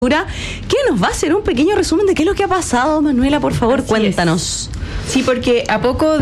que nos va a hacer un pequeño resumen de qué es lo que ha pasado. Manuela, por favor, cuéntanos. Sí, porque a poco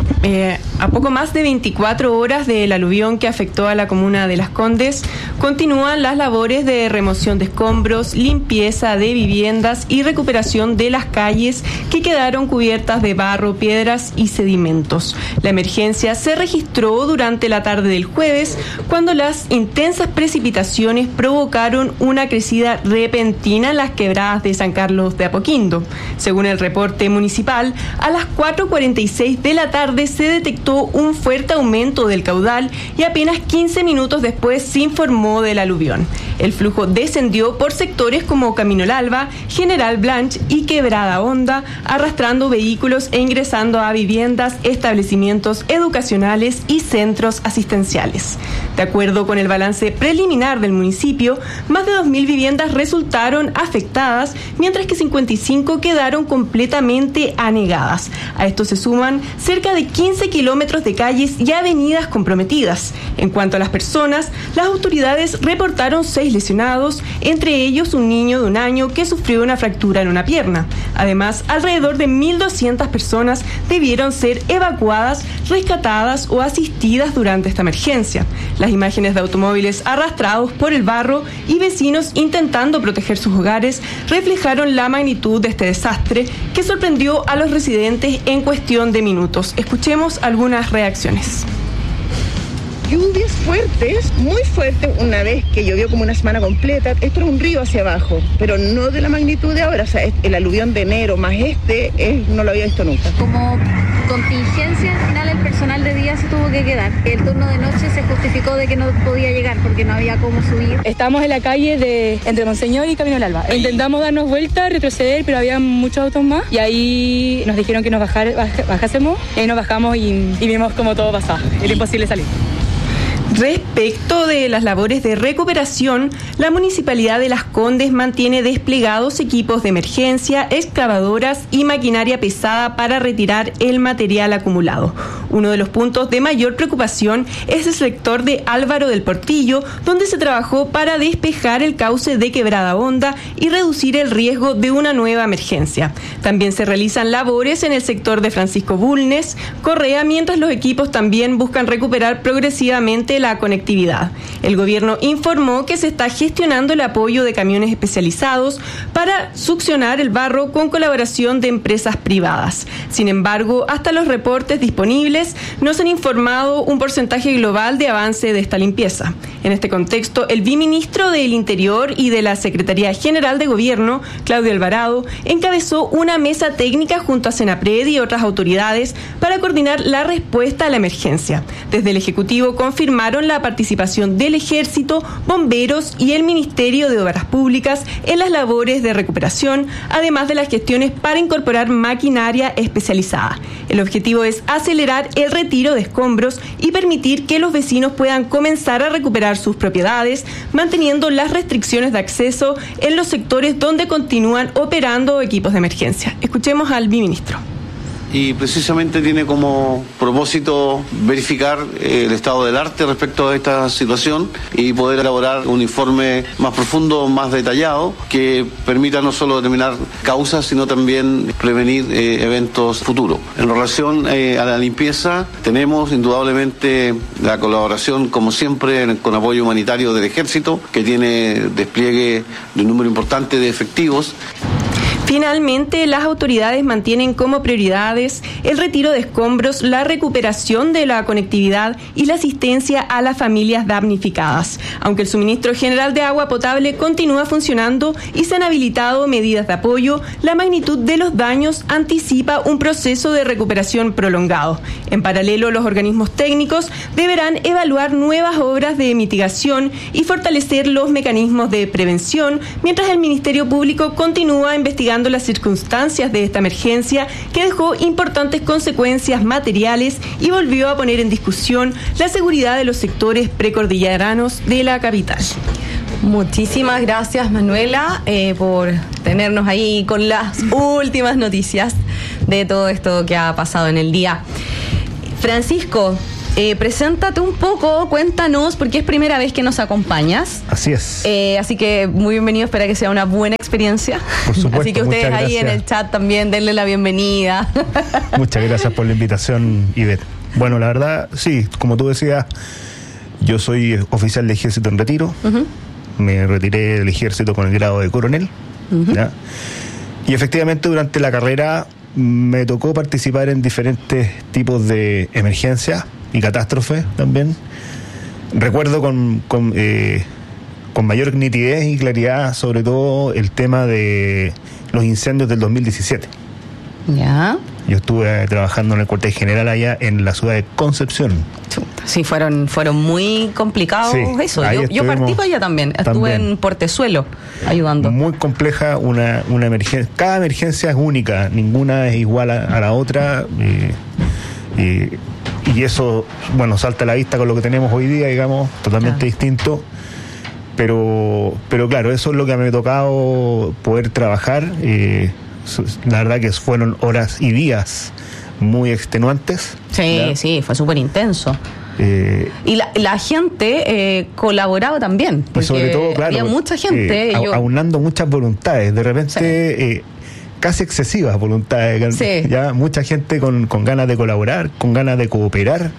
más de 24 horas del aluvión que afectó a la comuna de Las Condes, continúan las labores de remoción de escombros, limpieza de viviendas y recuperación de las calles que quedaron cubiertas de barro, piedras y sedimentos. La emergencia se registró durante la tarde del jueves, cuando las intensas precipitaciones provocaron una crecida repentina en las quebradas de San Carlos de Apoquindo. Según el reporte municipal, a las 4:46 de la tarde se detectó un fuerte aumento del caudal y apenas 15 minutos después se informó del aluvión. El flujo descendió por sectores como Camino al Alba, General Blanch y Quebrada Honda, arrastrando vehículos e ingresando a viviendas, establecimientos educacionales y centros asistenciales. De acuerdo con el balance preliminar del municipio, más de 2.000 viviendas resultaron afectadas, mientras que 55 quedaron completamente anegadas. A esto se suman cerca de 15 kilómetros de calles y avenidas comprometidas. En cuanto a las personas, las autoridades reportaron 6 lesionados, entre ellos un niño de 1 año que sufrió una fractura en una pierna. Además, alrededor de 1.200 personas debieron ser evacuadas, rescatadas o asistidas durante esta emergencia. Las imágenes de automóviles arrastrados por el barro y vecinos intentando proteger sus hogares reflejaron la magnitud de este desastre, que sorprendió a los residentes en cuestión de minutos. Escuchemos algunas reacciones. Lluvias fuertes, muy fuertes, una vez que llovió como una semana completa. Esto era un río hacia abajo, pero no de la magnitud de ahora. O sea, el aluvión de enero más no lo había visto nunca. Como contingencia, al final el personal de día se tuvo que quedar. El turno de noche se justificó de que no podía llegar porque no había cómo subir. Estamos en la calle entre Monseñor y Camino al Alba. Intentamos darnos vuelta, retroceder, pero había muchos autos más. Y ahí nos dijeron que nos bajásemos. Y ahí nos bajamos y vimos cómo todo pasaba. Era imposible salir. Respecto de las labores de recuperación, la Municipalidad de Las Condes mantiene desplegados equipos de emergencia, excavadoras y maquinaria pesada para retirar el material acumulado. Uno de los puntos de mayor preocupación es el sector de Álvaro del Portillo, donde se trabajó para despejar el cauce de Quebrada Honda y reducir el riesgo de una nueva emergencia. También se realizan labores en el sector de Francisco Bulnes, Correa, mientras los equipos también buscan recuperar progresivamente la conectividad. El gobierno informó que se está gestionando el apoyo de camiones especializados para succionar el barro con colaboración de empresas privadas. Sin embargo, hasta los reportes disponibles no se han informado un porcentaje global de avance de esta limpieza. En este contexto, el viceministro del Interior y de la Secretaría General de Gobierno, Claudio Alvarado, encabezó una mesa técnica junto a Senapred y otras autoridades para coordinar la respuesta a la emergencia. Desde el Ejecutivo confirmaron la participación del Ejército, bomberos y el Ministerio de Obras Públicas en las labores de recuperación, además de las gestiones para incorporar maquinaria especializada. El objetivo es acelerar el retiro de escombros y permitir que los vecinos puedan comenzar a recuperar sus propiedades, manteniendo las restricciones de acceso en los sectores donde continúan operando equipos de emergencia. Escuchemos al viceministro. Y precisamente tiene como propósito verificar el estado del arte respecto a esta situación y poder elaborar un informe más profundo, más detallado, que permita no solo determinar causas, sino también prevenir eventos futuros. En relación a la limpieza, tenemos indudablemente la colaboración, como siempre, con apoyo humanitario del Ejército, que tiene despliegue de un número importante de efectivos. Finalmente, las autoridades mantienen como prioridades el retiro de escombros, la recuperación de la conectividad y la asistencia a las familias damnificadas. Aunque el suministro general de agua potable continúa funcionando y se han habilitado medidas de apoyo, la magnitud de los daños anticipa un proceso de recuperación prolongado. En paralelo, los organismos técnicos deberán evaluar nuevas obras de mitigación y fortalecer los mecanismos de prevención, mientras el Ministerio Público continúa investigando las circunstancias de esta emergencia, que dejó importantes consecuencias materiales y volvió a poner en discusión la seguridad de los sectores precordilleranos de la capital. Muchísimas gracias, Manuela, por tenernos ahí con las últimas noticias de todo esto que ha pasado en el día. Francisco, Preséntate un poco, cuéntanos, porque es primera vez que nos acompañas. Así es. Así que muy bienvenido, espero que sea una buena experiencia. Por supuesto. Así que ustedes ahí en el chat también denle la bienvenida. Muchas gracias por la invitación, Ivette. Bueno, la verdad, sí, como tú decías, yo soy oficial de ejército en retiro. Me retiré del ejército con el grado de coronel. ¿Ya? Y efectivamente durante la carrera me tocó participar en diferentes tipos de emergencias y catástrofes también. Recuerdo con mayor nitidez y claridad sobre todo el tema de los incendios del 2017. Ya. Yo estuve trabajando en el cuartel general allá en la ciudad de Concepción. Sí, fueron muy complicados, sí, eso. Yo partí para allá también. Estuve en Portezuelo ayudando. Muy compleja una emergencia. Cada emergencia es única, ninguna es igual a la otra. Y eso, bueno, salta a la vista con lo que tenemos hoy día, digamos, totalmente distinto. Pero claro, eso es lo que me ha tocado poder trabajar. La verdad que fueron horas y días muy extenuantes. Sí, ¿verdad? Sí, fue súper intenso. Y la gente colaboraba también, porque y sobre todo, claro, había mucha gente aunando muchas voluntades, de repente casi excesivas voluntades, ya mucha gente con ganas de colaborar, con ganas de cooperar,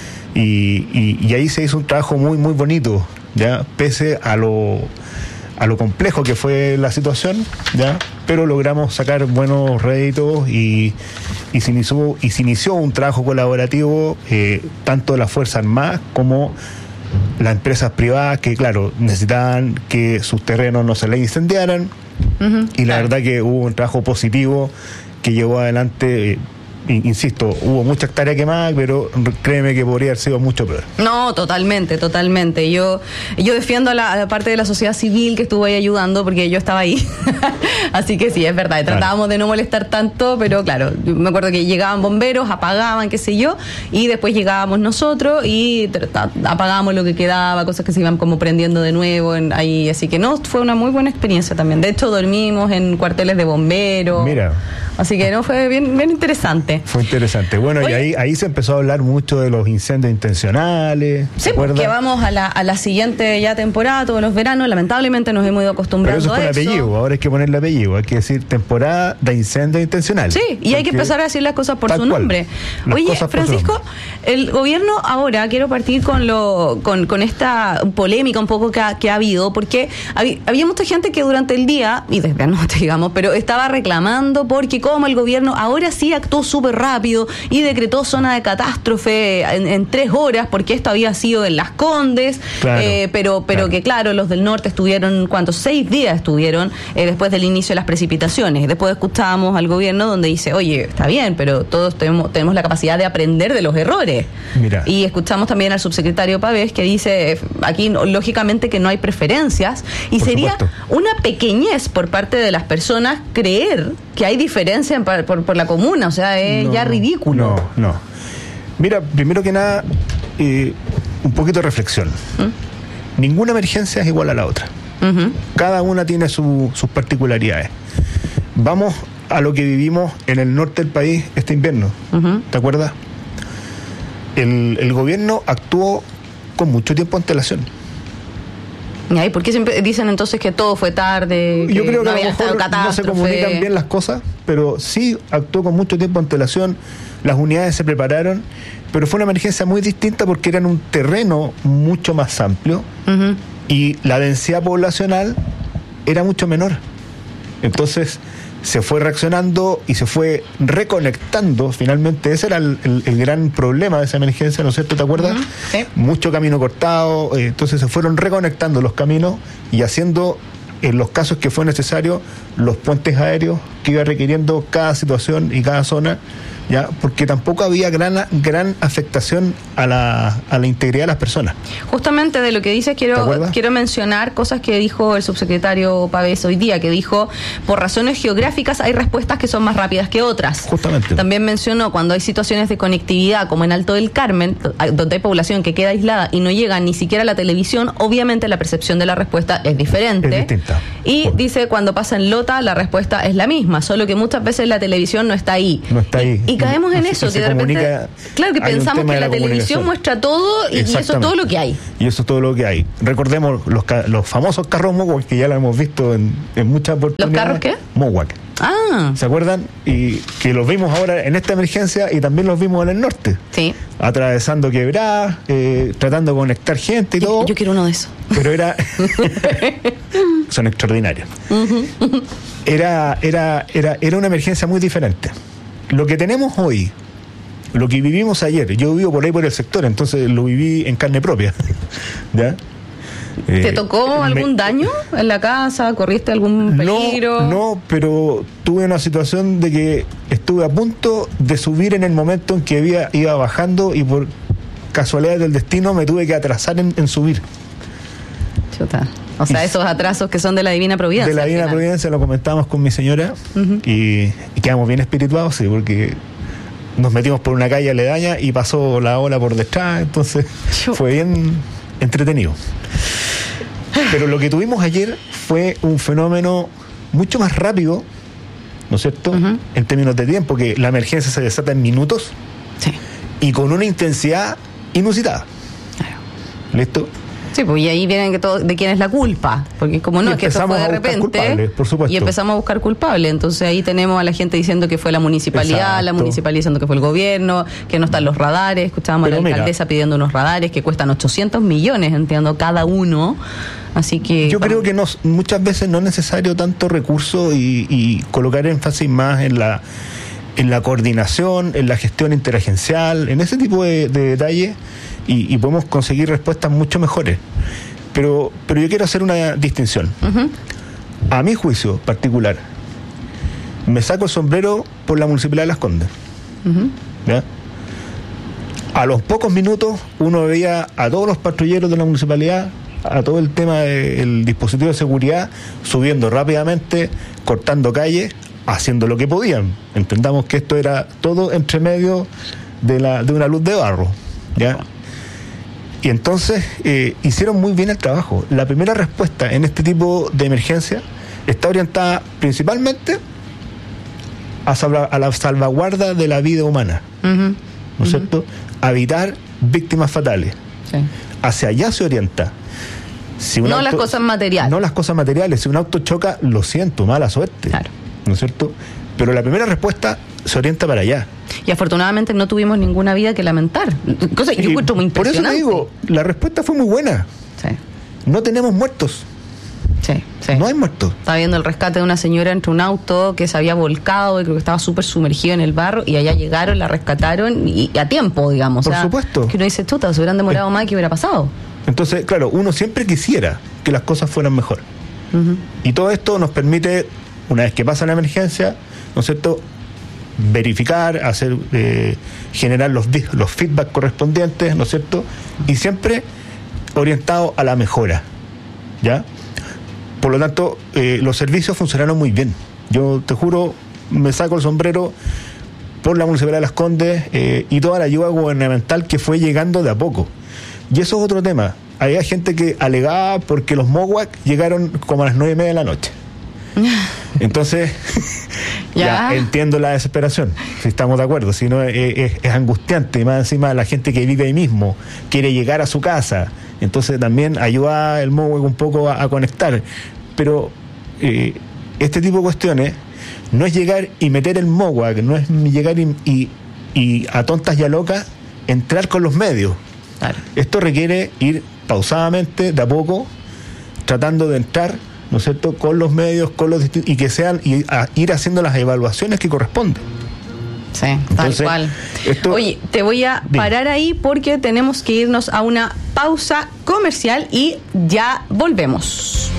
y ahí se hizo un trabajo muy muy bonito, ya pese a lo complejo que fue la situación, ya, pero logramos sacar buenos réditos y se inició un trabajo colaborativo, tanto de las Fuerzas Armadas como las empresas privadas que, claro, necesitaban que sus terrenos no se les incendiaran, y la verdad que hubo un trabajo positivo que llevó adelante. Insisto, hubo mucha hectárea quemada, pero créeme que podría haber sido mucho peor. No, totalmente. Yo defiendo a la parte de la sociedad civil que estuvo ahí ayudando, porque yo estaba ahí. Así que sí, es verdad, tratábamos de no molestar tanto, pero claro, me acuerdo que llegaban bomberos, apagaban, qué sé yo, y después llegábamos nosotros y apagábamos lo que quedaba, cosas que se iban como prendiendo de nuevo ahí, así que no, fue una muy buena experiencia también. De hecho, dormimos en cuarteles de bomberos. Mira. Así que no, fue bien interesante. Fue interesante. Bueno, oye, y ahí se empezó a hablar mucho de los incendios intencionales. Sí, porque vamos a la siguiente ya temporada, todos los veranos, lamentablemente nos hemos ido acostumbrando a eso. Pero eso es con apellido, ahora hay que ponerle apellido, hay que decir temporada de incendios intencionales. Sí, y hay que empezar a decir las cosas por su nombre. Oye, Francisco, el gobierno ahora, quiero partir con esta polémica un poco que ha habido, porque había mucha gente que durante el día, y desde anoche digamos, pero estaba reclamando porque como el gobierno ahora sí actuó súper rápido y decretó zona de catástrofe en 3 horas, porque esto había sido en Las Condes, claro, pero que claro, los del norte estuvieron, ¿cuántos? 6 días estuvieron después del inicio de las precipitaciones. Después escuchábamos al gobierno donde dice, oye, está bien, pero todos tenemos la capacidad de aprender de los errores. Mira. Y escuchamos también al subsecretario Pavés que dice, aquí lógicamente que no hay preferencias, y por sería supuesto una pequeñez por parte de las personas creer que hay diferencia por la comuna, o sea, es ya ridículo. No. Mira, primero que nada, un poquito de reflexión. Ninguna emergencia es igual a la otra. Cada una tiene sus particularidades. Vamos a lo que vivimos en el norte del país este invierno. ¿Te acuerdas? El gobierno actuó con mucho tiempo de antelación. ¿Y por qué siempre dicen entonces que todo fue tarde? Yo creo que no a lo mejor no se comunican bien las cosas, pero sí actuó con mucho tiempo de antelación, las unidades se prepararon, pero fue una emergencia muy distinta porque era en un terreno mucho más amplio y la densidad poblacional era mucho menor. Entonces se fue reaccionando y se fue reconectando. Finalmente ese era el gran problema de esa emergencia, ¿no es cierto? ¿Te acuerdas? Sí. Mucho camino cortado, entonces se fueron reconectando los caminos y haciendo, en los casos que fue necesario, los puentes aéreos que iba requiriendo cada situación y cada zona, ya, porque tampoco había gran afectación a la integridad de las personas. Justamente de lo que dices quiero mencionar cosas que dijo el subsecretario Pavés hoy día, que dijo, por razones geográficas hay respuestas que son más rápidas que otras. Justamente. También mencionó cuando hay situaciones de conectividad, como en Alto del Carmen, donde hay población que queda aislada y no llega ni siquiera a la televisión, obviamente la percepción de la respuesta es diferente. Es distinta. Y dice, cuando pasa en Lota, la respuesta es la misma, solo que muchas veces la televisión no está ahí. No está ahí. Y caemos en eso, que de repente, claro, que pensamos que la televisión muestra todo y eso es todo lo que hay. Y eso es todo lo que hay. Recordemos los famosos carros Mowak, que ya lo hemos visto en muchas oportunidades. ¿Los carros qué? Mowak. ¿Se acuerdan? Y que los vimos ahora en esta emergencia y también los vimos en el norte. Sí. Atravesando quebradas, tratando de conectar gente y todo. Yo quiero uno de esos. Pero son extraordinarios. Era una emergencia muy diferente. Lo que tenemos hoy, lo que vivimos ayer, yo vivo por ahí por el sector, entonces lo viví en carne propia. ¿Ya? ¿Te tocó algún daño en la casa? ¿Corriste algún peligro? No, pero tuve una situación de que estuve a punto de subir en el momento en que iba bajando y por casualidad del destino me tuve que atrasar en subir. Chuta. O sea, esos atrasos que son de la Divina Providencia. De la Divina Providencia, lo comentábamos con mi señora y quedamos bien espirituados, sí, porque nos metimos por una calle aledaña y pasó la ola por detrás, entonces fue bien entretenido. Pero lo que tuvimos ayer fue un fenómeno mucho más rápido, ¿no es cierto? En términos de tiempo, que la emergencia se desata en minutos y con una intensidad inusitada. Claro. ¿Listo? Sí, pues y ahí vienen de quién es la culpa, porque como no, es que esto fue de repente, por supuesto. Y empezamos a buscar culpables, entonces ahí tenemos a la gente diciendo que fue la municipalidad, Exacto. La municipalidad diciendo que fue el gobierno, que no están los radares, escuchábamos a la alcaldesa pidiendo unos radares que cuestan 800 millones, entiendo, cada uno, así que... Yo creo que muchas veces no es necesario tanto recurso y colocar énfasis más en la coordinación, en la gestión interagencial, en ese tipo de detalles, y podemos conseguir respuestas mucho mejores. Pero yo quiero hacer una distinción. A mi juicio particular, me saco el sombrero por la Municipalidad de Las Condes. ¿Ya? A los pocos minutos uno veía a todos los patrulleros de la municipalidad, a todo el tema del dispositivo de seguridad, subiendo rápidamente, cortando calles, haciendo lo que podían. Entendamos que esto era todo entre medio de una luz de barro, ¿ya? Y entonces hicieron muy bien el trabajo. La primera respuesta en este tipo de emergencia está orientada principalmente a la salvaguarda de la vida humana, ¿no es cierto? A evitar víctimas fatales. Sí. Hacia allá se orienta. Las cosas materiales. No las cosas materiales. Si un auto choca, lo siento, mala suerte. Claro. ¿No es cierto? Pero la primera respuesta se orienta para allá. Y afortunadamente no tuvimos ninguna vida que lamentar. Cosa que yo encuentro muy impresionante. Por eso te digo, la respuesta fue muy buena. Sí. No tenemos muertos. Sí. No hay muertos. Estaba viendo el rescate de una señora entre un auto que se había volcado y creo que estaba súper sumergido en el barro, y allá llegaron, la rescataron y a tiempo, digamos. Por supuesto. Que uno dice, chuta, se hubieran demorado más, ¿qué hubiera pasado? Entonces, claro, uno siempre quisiera que las cosas fueran mejor. Y todo esto nos permite, una vez que pasa la emergencia, ¿no es cierto?, verificar, hacer, generar los feedback correspondientes, ¿no es cierto?, y siempre orientado a la mejora, ¿ya? Por lo tanto, los servicios funcionaron muy bien. Yo te juro, me saco el sombrero por la Municipalidad de Las Condes y toda la ayuda gubernamental que fue llegando de a poco. Y eso es otro tema. Había gente que alegaba porque los Mowak llegaron como a las 9:30 de la noche. Entonces, ya entiendo la desesperación, si estamos de acuerdo. Si no, es angustiante. Y más encima, la gente que vive ahí mismo quiere llegar a su casa. Entonces también ayuda el Mowak un poco a conectar. Pero este tipo de cuestiones no es llegar y meter el Mowak, no es llegar y a tontas y a locas entrar con los medios. Claro. Esto requiere ir pausadamente, de a poco, tratando de entrar, ¿no es cierto?, con los medios, con los y que sean, ir haciendo las evaluaciones que corresponden. Sí, tal cual. Oye, te voy a parar ahí porque tenemos que irnos a una pausa comercial y ya volvemos.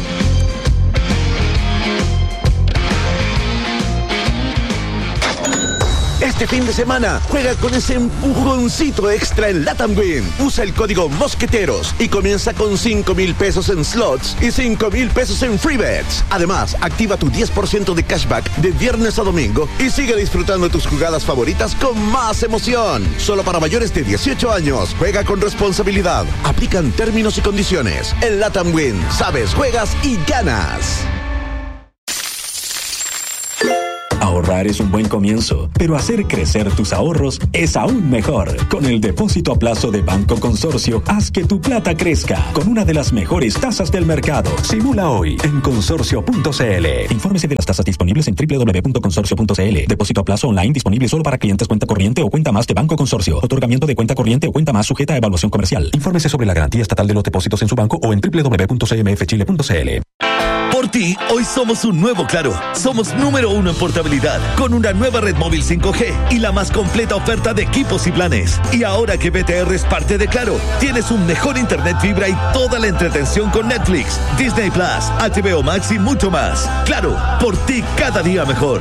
Este fin de semana, juega con ese empujoncito extra en Latam Win. Usa el código Mosqueteros y comienza con 5,000 pesos en slots y 5,000 pesos en free bets. Además, activa tu 10% de cashback de viernes a domingo y sigue disfrutando tus jugadas favoritas con más emoción. Solo para mayores de 18 años. Juega con responsabilidad. Aplican términos y condiciones. En Latam Win, sabes, juegas y ganas. Ahorrar es un buen comienzo, pero hacer crecer tus ahorros es aún mejor. Con el depósito a plazo de Banco Consorcio, haz que tu plata crezca con una de las mejores tasas del mercado. Simula hoy en consorcio.cl. Infórmese de las tasas disponibles en www.consorcio.cl. Depósito a plazo online disponible solo para clientes cuenta corriente o cuenta más de Banco Consorcio. Otorgamiento de cuenta corriente o cuenta más sujeta a evaluación comercial. Infórmese sobre la garantía estatal de los depósitos en su banco o en www.cmfchile.cl. Por ti, hoy somos un nuevo Claro. Somos número 1 en portabilidad, con una nueva red móvil 5G y la más completa oferta de equipos y planes. Y ahora que BTR es parte de Claro, tienes un mejor internet fibra y toda la entretención con Netflix, Disney Plus, HBO Max y mucho más. Claro, por ti cada día mejor.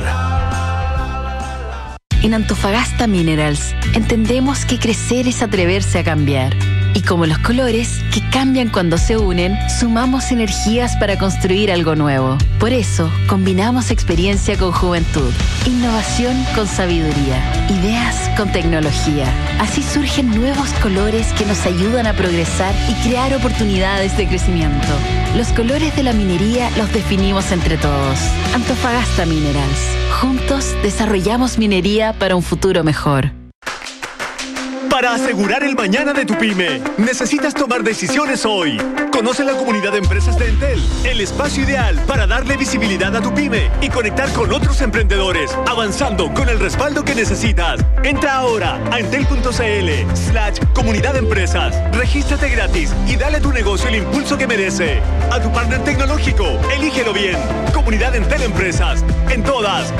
En Antofagasta Minerals entendemos que crecer es atreverse a cambiar. Y como los colores, que cambian cuando se unen, sumamos energías para construir algo nuevo. Por eso, combinamos experiencia con juventud, innovación con sabiduría, ideas con tecnología. Así surgen nuevos colores que nos ayudan a progresar y crear oportunidades de crecimiento. Los colores de la minería los definimos entre todos. Antofagasta Minerals. Juntos desarrollamos minería para un futuro mejor. Para asegurar el mañana de tu pyme, necesitas tomar decisiones hoy. Conoce la comunidad de empresas de Entel, el espacio ideal para darle visibilidad a tu pyme y conectar con otros emprendedores, avanzando con el respaldo que necesitas. Entra ahora a entel.cl/comunidad de empresas. Regístrate gratis y dale a tu negocio el impulso que merece. A tu partner tecnológico, elígelo bien. Comunidad Entel Empresas. En todas.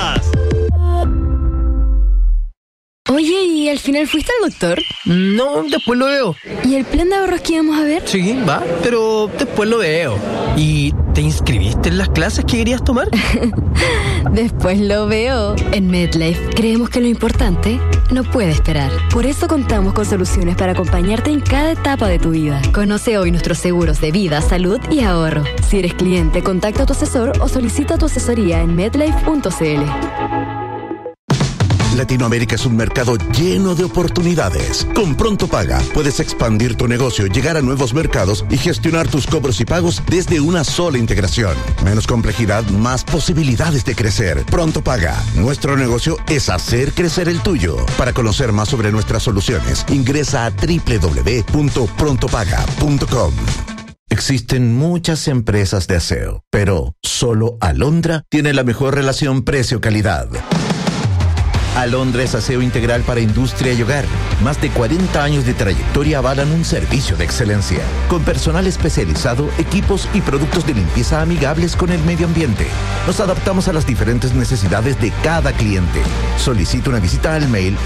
Oye, ¿y al final fuiste al doctor? No, después lo veo. ¿Y el plan de ahorros que íbamos a ver? Sí, va, pero después lo veo. ¿Y te inscribiste en las clases que querías tomar? Después lo veo. En MedLife creemos que lo importante no puede esperar. Por eso contamos con soluciones para acompañarte en cada etapa de tu vida. Conoce hoy nuestros seguros de vida, salud y ahorro. Si eres cliente, contacta a tu asesor o solicita tu asesoría en medlife.cl. Latinoamérica es un mercado lleno de oportunidades. Con Pronto Paga puedes expandir tu negocio, llegar a nuevos mercados y gestionar tus cobros y pagos desde una sola integración. Menos complejidad, más posibilidades de crecer. Pronto Paga. Nuestro negocio es hacer crecer el tuyo. Para conocer más sobre nuestras soluciones, ingresa a www.prontopaga.com. Existen muchas empresas de aseo, pero solo Alondra tiene la mejor relación precio-calidad. Alondra es aseo integral para industria y hogar. Más de 40 años de trayectoria avalan un servicio de excelencia. Con personal especializado, equipos y productos de limpieza amigables con el medio ambiente. Nos adaptamos a las diferentes necesidades de cada cliente. Solicita una visita al mail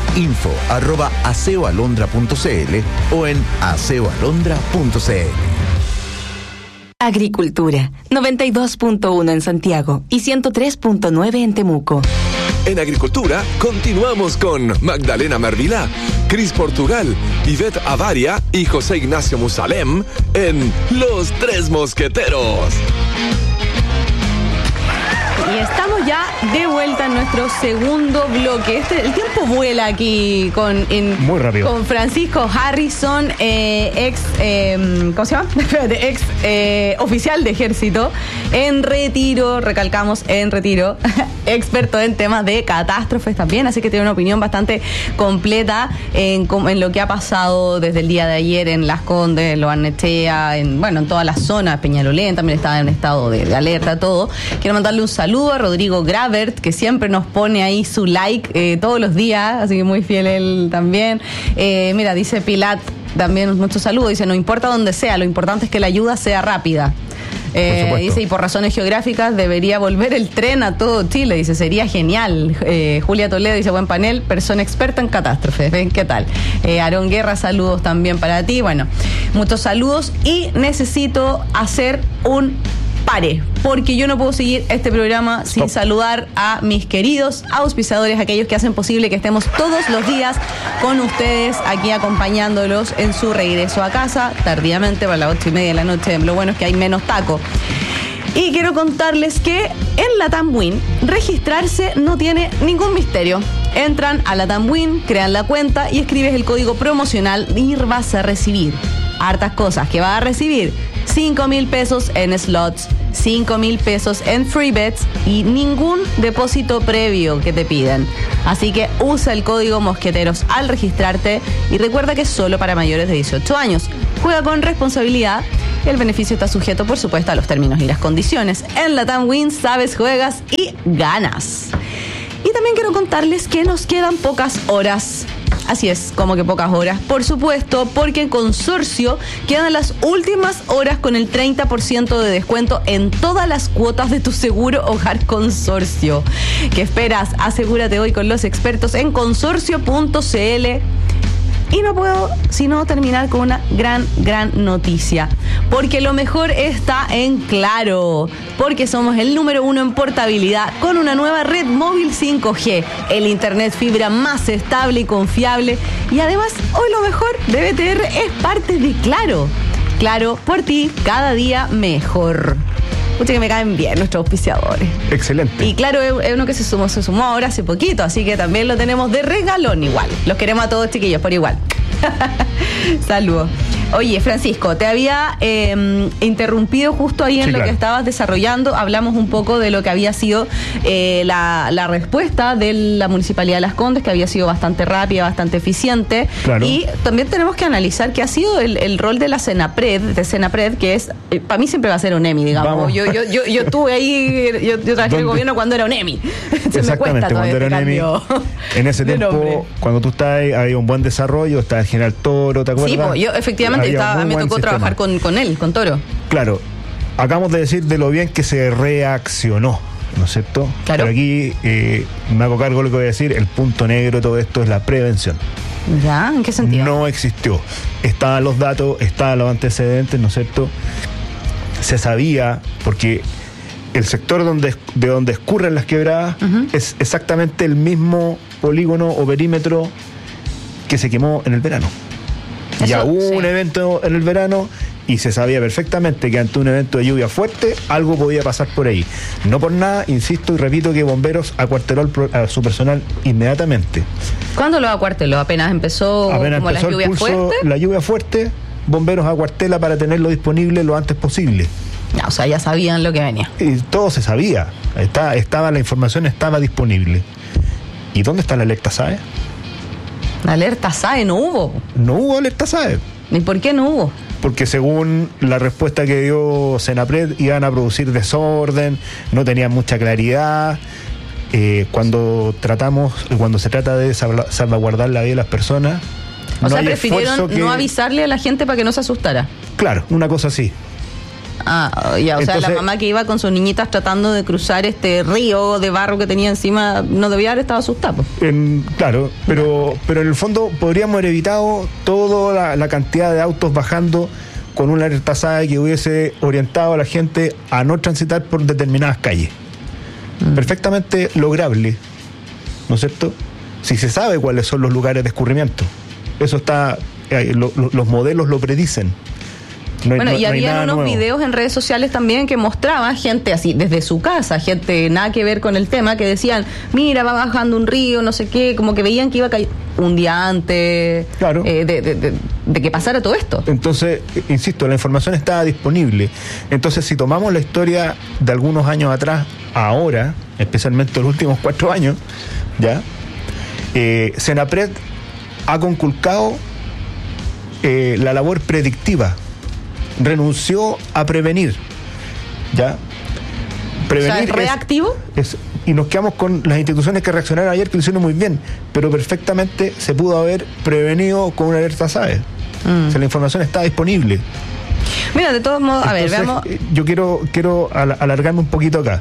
info@aseoalondra.cl o en aseoalondra.cl. Agricultura, 92.1 en Santiago y 103.9 en Temuco. En Agricultura, continuamos con Magdalena Mervilá, Cris Portugal, Ivette Avaria y José Ignacio Musalem en Los Tres Mosqueteros. Y estamos ya de vuelta en nuestro segundo bloque. El tiempo vuela aquí muy rápido. Con Francisco Harrison, ¿cómo se llama? Ex oficial de ejército, en retiro, recalcamos, en retiro, experto en temas de catástrofes también, así que tiene una opinión bastante completa en lo que ha pasado desde el día de ayer en Las Condes, en Lo Barnechea, en toda la zona, Peñalolén también estaba en estado de alerta, todo. Quiero mandarle un saludo a Rodrigo Gravert, que siempre nos pone ahí su like todos los días, así que muy fiel él también. Mira, dice Pilat, también mucho saludo, dice, no importa dónde sea, lo importante es que la ayuda sea rápida. Dice, y por razones geográficas debería volver el tren a todo Chile, dice, sería genial. Julia Toledo dice, buen panel, persona experta en catástrofes, ¿ven qué tal? Aarón Guerra, saludos también para ti. Bueno, muchos saludos y necesito hacer un pare, porque yo no puedo seguir este programa sin saludar a mis queridos auspiciadores, aquellos que hacen posible que estemos todos los días con ustedes aquí acompañándolos en su regreso a casa, tardíamente para las 8:30 de la noche. Lo bueno es que hay menos taco. Y quiero contarles que en Latam Win registrarse no tiene ningún misterio. Entran a Latam Win, crean la cuenta y escribes el código promocional y vas a recibir hartas cosas. Que vas a recibir 5,000 pesos en slots, 5.000 pesos en free bets y ningún depósito previo que te piden. Así que usa el código Mosqueteros al registrarte y recuerda que es solo para mayores de 18 años. Juega con responsabilidad. El beneficio está sujeto, por supuesto, a los términos y las condiciones. En LATAM Wins sabes, juegas y ganas. Y también quiero contarles que nos quedan pocas horas. Así es, como que pocas horas. Por supuesto, porque en Consorcio quedan las últimas horas con el 30% de descuento en todas las cuotas de tu seguro hogar Consorcio. ¿Qué esperas? Asegúrate hoy con los expertos en consorcio.cl. Y no puedo sino terminar con una gran noticia. Porque lo mejor está en Claro. Porque somos el número 1 en portabilidad con una nueva red móvil 5G. El internet fibra más estable y confiable. Y además, hoy lo mejor de BTR es parte de Claro. Claro, por ti, cada día mejor. Escucha que me caen bien nuestros auspiciadores. Excelente. Y Claro, es uno que se sumó ahora hace poquito, así que también lo tenemos de regalón igual. Los queremos a todos, chiquillos, por igual. Saludos. Oye, Francisco, te había interrumpido justo ahí en lo que estabas desarrollando. Hablamos un poco de lo que había sido la respuesta de la Municipalidad de Las Condes, que había sido bastante rápida, bastante eficiente. Claro. Y también tenemos que analizar qué ha sido el rol de la Senapred, que es, para mí siempre va a ser un EMI, digamos. Vamos. Yo estuve ahí, yo trabajé en el gobierno cuando era un EMI. Exactamente, cuando era un EMI. En ese tiempo, cuando tú estabas ahí, había un buen desarrollo, estaba el General Toro, ¿te acuerdas? Sí, pues yo efectivamente me tocó trabajar con él, con Toro. Claro, acabamos de decir de lo bien que se reaccionó, ¿no es cierto? Claro. Pero aquí me hago cargo de lo que voy a decir, el punto negro de todo esto es la prevención. ¿Ya? ¿En qué sentido? No existió. Estaban los datos, estaban los antecedentes, ¿no es cierto? Se sabía, porque el sector de donde escurren las quebradas es exactamente el mismo polígono o perímetro que se quemó en el verano. Ya hubo un evento en el verano y se sabía perfectamente que ante un evento de lluvia fuerte algo podía pasar por ahí. No por nada, insisto y repito, que Bomberos acuarteló a su personal inmediatamente. ¿Cuándo lo acuarteló? ¿Apenas empezó como la lluvia fuerte? La lluvia fuerte, Bomberos acuartela para tenerlo disponible lo antes posible. No, o sea, ya sabían lo que venía. Y todo se sabía. La información estaba disponible. ¿Y dónde está la alerta SAE? La alerta SAE no hubo. No hubo alerta SAE. ¿Y por qué no hubo? Porque según la respuesta que dio Senapred, iban a producir desorden, no tenían mucha claridad. Cuando se trata de salvaguardar la vida de las personas, o sea, prefirieron no avisarle a la gente para que no se asustara. Claro, una cosa así. Ah, ya, o sea, la mamá que iba con sus niñitas tratando de cruzar este río de barro que tenía encima, no debía haber estado asustado. Claro, pero en el fondo podríamos haber evitado toda la cantidad de autos bajando con una alerta SAE que hubiese orientado a la gente a no transitar por determinadas calles. Perfectamente lograble, ¿no es cierto? Si se sabe cuáles son los lugares de escurrimiento. Eso está, los modelos lo predicen. Y había unos videos en redes sociales también que mostraban gente así, desde su casa, gente nada que ver con el tema, que decían, mira, va bajando un río, no sé qué, como que veían que iba a caer un día antes de que pasara todo esto. Entonces, insisto, la información estaba disponible. Entonces, si tomamos la historia de algunos años atrás, ahora, especialmente los últimos 4 años, ya, Senapred ha conculcado la labor predictiva. Renunció a prevenir, ¿ya? Prevenir, o sea, ¿es reactivo? Y nos quedamos con las instituciones que reaccionaron ayer, que lo hicieron muy bien, pero perfectamente se pudo haber prevenido con una alerta SAE. O sea, la información está disponible. Mira, de todos modos, entonces, a ver, veamos. Yo quiero alargarme un poquito acá.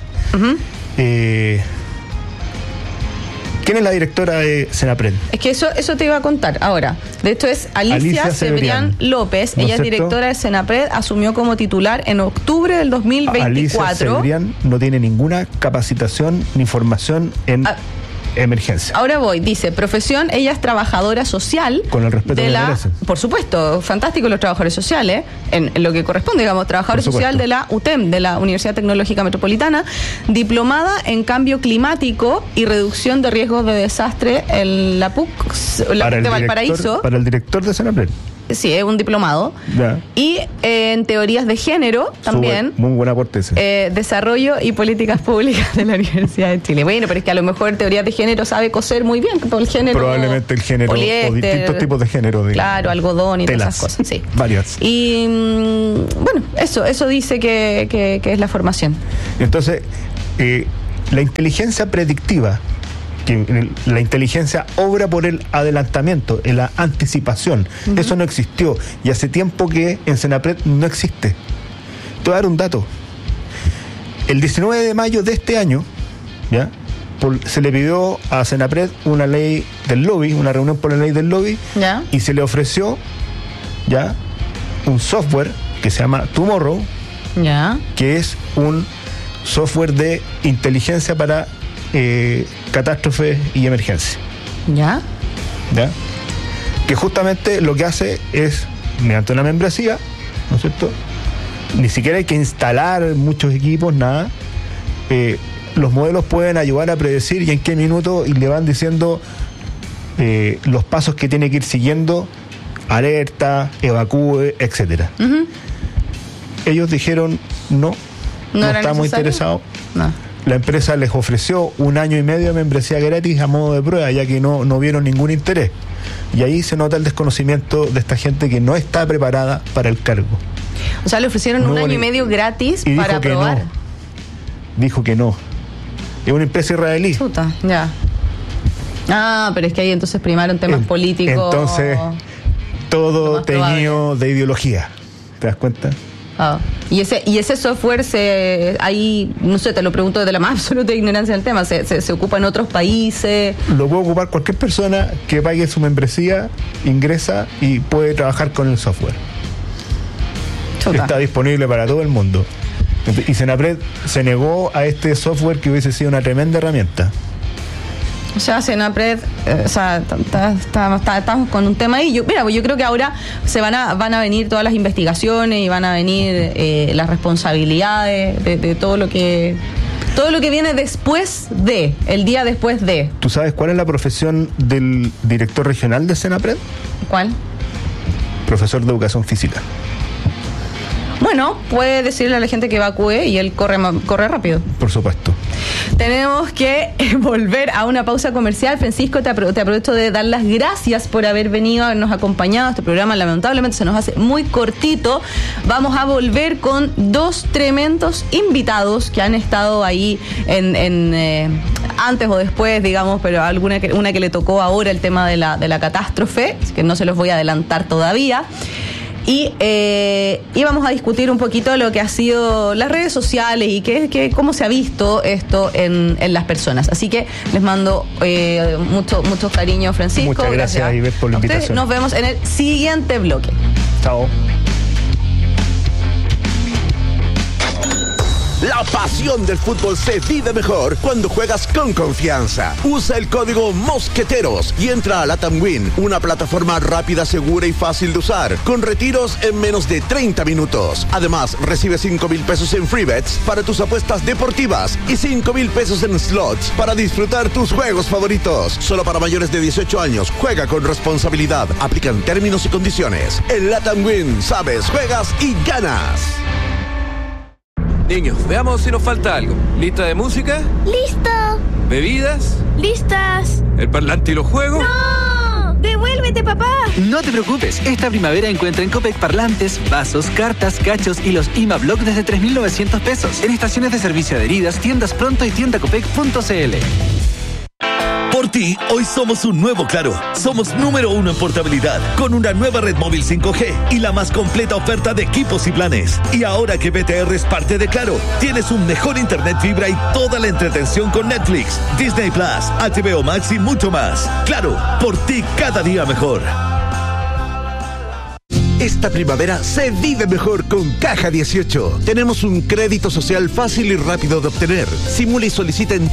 ¿Quién es la directora de Senapred? Es que eso te iba a contar ahora. De hecho es Alicia Cebrián López. Ella es directora de Senapred, asumió como titular en octubre del 2024. Alicia Cebrián no tiene ninguna capacitación ni formación en emergencia. Ahora dice, profesión, ella es trabajadora social. Con el respeto que merecen. Por supuesto, fantástico los trabajadores sociales, en lo que corresponde, digamos, trabajador social de la UTEM, de la Universidad Tecnológica Metropolitana, diplomada en cambio climático y reducción de riesgos de desastre en la PUC, de Valparaíso. Para el director de Senapred. Sí, es un diplomado. Ya. Y en teorías de género también. Muy buen aporte ese. Desarrollo y políticas públicas de la Universidad de Chile. Bueno, pero es que a lo mejor teorías de género sabe coser muy bien, todo el género. Probablemente el género, poliéster, o distintos tipos de género. Claro, algodón y telas, todas esas cosas. Sí. Varias. Y bueno, eso dice que es la formación. Entonces, la inteligencia predictiva, que la inteligencia obra por el adelantamiento, en la anticipación. Eso no existió y hace tiempo que en Senapred no existe. Te voy a dar un dato. El 19 de mayo de este año, ¿ya? Se le pidió a Senapred una ley del lobby, una reunión por la ley del lobby, ¿ya? Y se le ofreció, ¿ya?, un software que se llama Tomorrow, ¿ya?, que es un software de inteligencia para catástrofes y emergencias. ¿Ya? ¿Ya? Que justamente lo que hace es, mediante una membresía, ¿no es cierto?, ni siquiera hay que instalar muchos equipos, nada. Los modelos pueden ayudar a predecir y en qué minuto, y le van diciendo los pasos que tiene que ir siguiendo, alerta, evacúe, etcétera. Ellos dijeron no estamos interesados. No. La empresa les ofreció 1 año y medio de membresía gratis a modo de prueba, ya que no vieron ningún interés. Y ahí se nota el desconocimiento de esta gente que no está preparada para el cargo. O sea, le ofrecieron 1 año y medio gratis para probar. Dijo que no. Es una empresa israelí. Chuta, ya. Pero es que ahí entonces primaron temas políticos. Entonces, todo teñido de ideología. ¿Te das cuenta? Y ese software ahí, no sé, te lo pregunto desde la más absoluta ignorancia del tema, se ocupa en otros países. Lo puede ocupar cualquier persona que pague su membresía, ingresa y puede trabajar con el software. Chuta. Está disponible para todo el mundo. Y Senapred se negó a este software que hubiese sido una tremenda herramienta. O sea, Senapred, estamos con un tema ahí. Yo creo que ahora van a venir todas las investigaciones y van a venir las responsabilidades de todo lo que viene después de, el día después de. ¿Tú sabes cuál es la profesión del director regional de Senapred? ¿Cuál? Profesor de educación física. Bueno, puede decirle a la gente que evacúe y él corre rápido. Por supuesto. Tenemos que volver a una pausa comercial. Francisco, te aprovecho de dar las gracias por haber venido, habernos acompañado. Este programa lamentablemente se nos hace muy cortito. Vamos a volver con 2 tremendos invitados que han estado ahí antes o después, digamos, pero una que le tocó ahora el tema de la catástrofe, que no se los voy a adelantar todavía. Y vamos a discutir un poquito lo que ha sido las redes sociales y cómo se ha visto esto en las personas. Así que les mando mucho cariño, Francisco. Muchas gracias, Ivette, por la invitación. Nos vemos en el siguiente bloque. Chao. La pasión del fútbol se vive mejor cuando juegas con confianza. Usa el código Mosqueteros y entra a Latam Win, una plataforma rápida, segura y fácil de usar, con retiros en menos de 30 minutos. Además, recibe 5,000 pesos en free bets para tus apuestas deportivas y 5,000 pesos en slots para disfrutar tus juegos favoritos. Solo para mayores de 18 años. Juega con responsabilidad. Aplican términos y condiciones. En Latam Win, sabes, juegas y ganas. Niños, veamos si nos falta algo. ¿Lista de música? ¡Listo! ¿Bebidas? ¡Listas! ¿El parlante y los juegos? ¡No! ¡Devuélvete, papá! No te preocupes, esta primavera encuentra en Copec parlantes, vasos, cartas, cachos y los IMA Block desde 3.900 pesos. En estaciones de servicio adheridas, tiendas Pronto y tiendacopec.cl. Por ti, hoy somos un nuevo Claro. Somos número 1 en portabilidad, con una nueva red móvil 5G y la más completa oferta de equipos y planes. Y ahora que BTR es parte de Claro, tienes un mejor internet fibra y toda la entretención con Netflix, Disney Plus, HBO Max y mucho más. Claro, por ti cada día mejor. Esta primavera se vive mejor con Caja 18. Tenemos un crédito social fácil y rápido de obtener. Simula y solicita en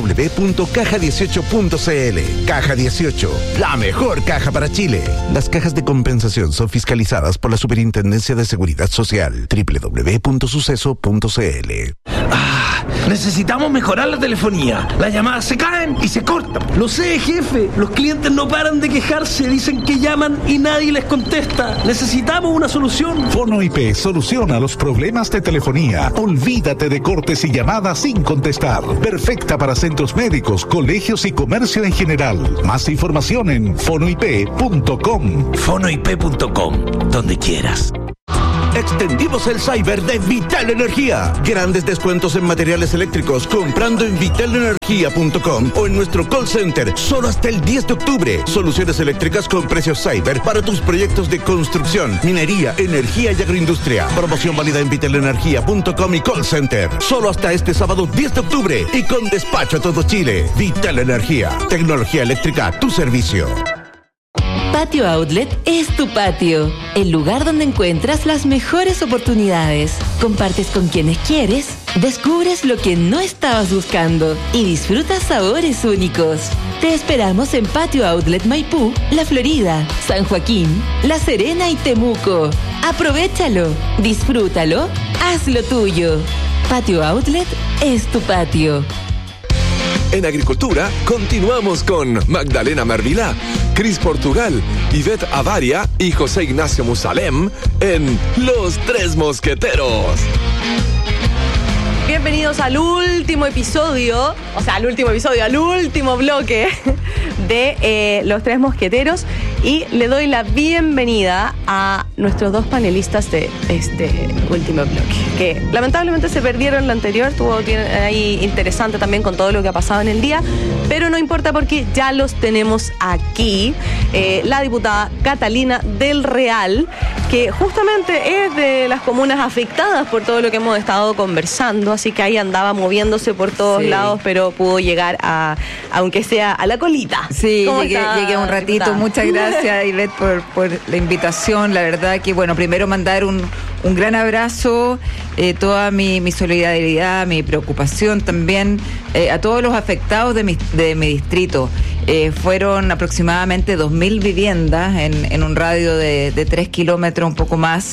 www.caja18.cl. Caja 18, la mejor caja para Chile. Las cajas de compensación son fiscalizadas por la Superintendencia de Seguridad Social. www.suceso.cl. Necesitamos mejorar la telefonía. Las llamadas se caen y se cortan. Lo sé, jefe. Los clientes no paran de quejarse. Dicen que llaman y nadie les contesta. Necesitamos una solución. Fono IP soluciona los problemas de telefonía. Olvídate de cortes y llamadas sin contestar. Perfecta para centros médicos, colegios y comercio en general. Más información en fonoip.com. Fonoip.com, donde quieras. Extendimos el cyber de Vital Energía. Grandes descuentos en materiales eléctricos comprando en vitalenergia.com o en nuestro call center solo hasta el 10 de octubre. Soluciones eléctricas con precios cyber para tus proyectos de construcción, minería, energía y agroindustria. Promoción válida en vitalenergia.com y call center. Solo hasta este sábado 10 de octubre y con despacho a todo Chile. Vital Energía. Tecnología eléctrica a tu servicio. Patio Outlet es tu patio, el lugar donde encuentras las mejores oportunidades. Compartes con quienes quieres, descubres lo que no estabas buscando y disfrutas sabores únicos. Te esperamos en Patio Outlet Maipú, La Florida, San Joaquín, La Serena y Temuco. Aprovéchalo, disfrútalo, hazlo tuyo. Patio Outlet es tu patio. En Agricultura, continuamos con Magdalena Mervilá, Cris Portugal, Ivette Avaria y José Ignacio Musalem en Los Tres Mosqueteros. Bienvenidos al último episodio, al último bloque de Los Tres Mosqueteros, y le doy la bienvenida a nuestros dos panelistas de este último bloque, que lamentablemente se perdieron la anterior. Estuvo ahí interesante también con todo lo que ha pasado en el día, pero no importa porque ya los tenemos aquí. La diputada Catalina del Real, que justamente es de las comunas afectadas por todo lo que hemos estado conversando, así que ahí andaba moviéndose por todos lados, pero pudo llegar aunque sea a la colita. Sí, llegué un ratito. Diputada? Muchas gracias, Ivette, por la invitación. La verdad que, primero mandar un gran abrazo, toda mi solidaridad, mi preocupación también a todos los afectados de mi distrito. Fueron aproximadamente 2.000 viviendas en un radio de 3 kilómetros, un poco más,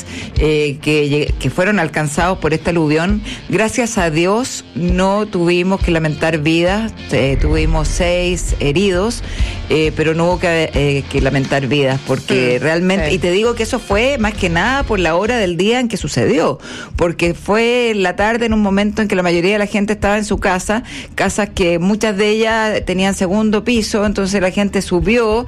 que fueron alcanzados por este aluvión. Gracias a Dios no tuvimos que lamentar vidas, tuvimos 6 heridos, pero no hubo que lamentar vidas, porque realmente, y te digo que eso fue más que nada por la hora del día en que sucedió, porque fue en la tarde, en un momento en que la mayoría de la gente estaba en su casas que muchas de ellas tenían segundo piso, entonces la gente subió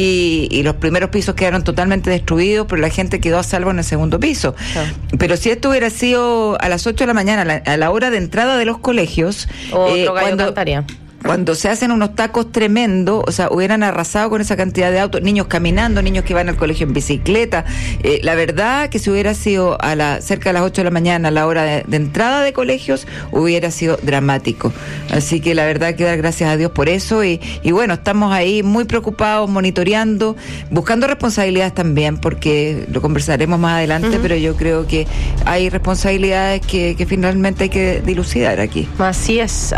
y los primeros pisos quedaron totalmente destruidos, pero la gente quedó a salvo en el segundo piso. Pero si esto hubiera sido a las 8 de la mañana, a la hora de entrada de los colegios, otro gallo cantaría. Cuando se hacen unos tacos tremendos, hubieran arrasado con esa cantidad de autos, niños caminando, niños que van al colegio en bicicleta. La verdad que si hubiera sido cerca de las 8 de la mañana, a la hora de entrada de colegios, hubiera sido dramático. Así que la verdad que dar gracias a Dios por eso y estamos ahí muy preocupados, monitoreando, buscando responsabilidades también, porque lo conversaremos más adelante, pero yo creo que hay responsabilidades que finalmente hay que dilucidar aquí. Así es.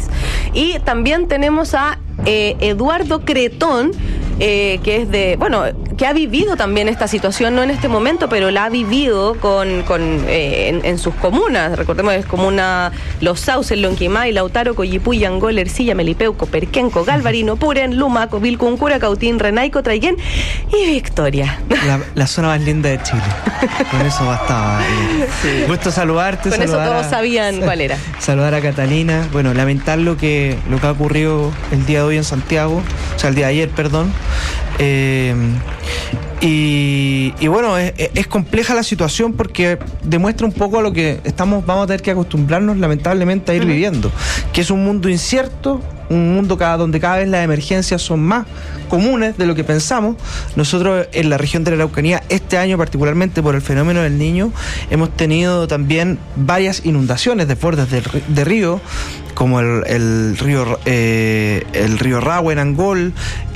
Y también tenemos a Eduardo Cretón, que es que ha vivido también esta situación, no en este momento, pero la ha vivido en sus comunas. Recordemos que es comuna Los Sauces, Lonquimay, Lautaro, Coyipulli, Angol, Ercilla, Melipeuco, Perquenco, Galvarino, Puren, Lumaco, Vilcuncura, Cautín, Renaico, Traiguén y Victoria. La zona más linda de Chile. Con eso bastaba. Gusto saludarte. Con eso todos sabían cuál era. Saludar a Catalina. Lamentar lo que ha ocurrido el día de hoy en Santiago, el día de ayer, perdón. Es compleja la situación porque demuestra un poco a lo que vamos a tener que acostumbrarnos lamentablemente a ir viviendo, que es un mundo incierto, un mundo donde cada vez las emergencias son más comunes de lo que pensamos. Nosotros en la región de la Araucanía, este año particularmente por el fenómeno del Niño, hemos tenido también varias inundaciones, desbordes de río, como el río Rahue en Angol,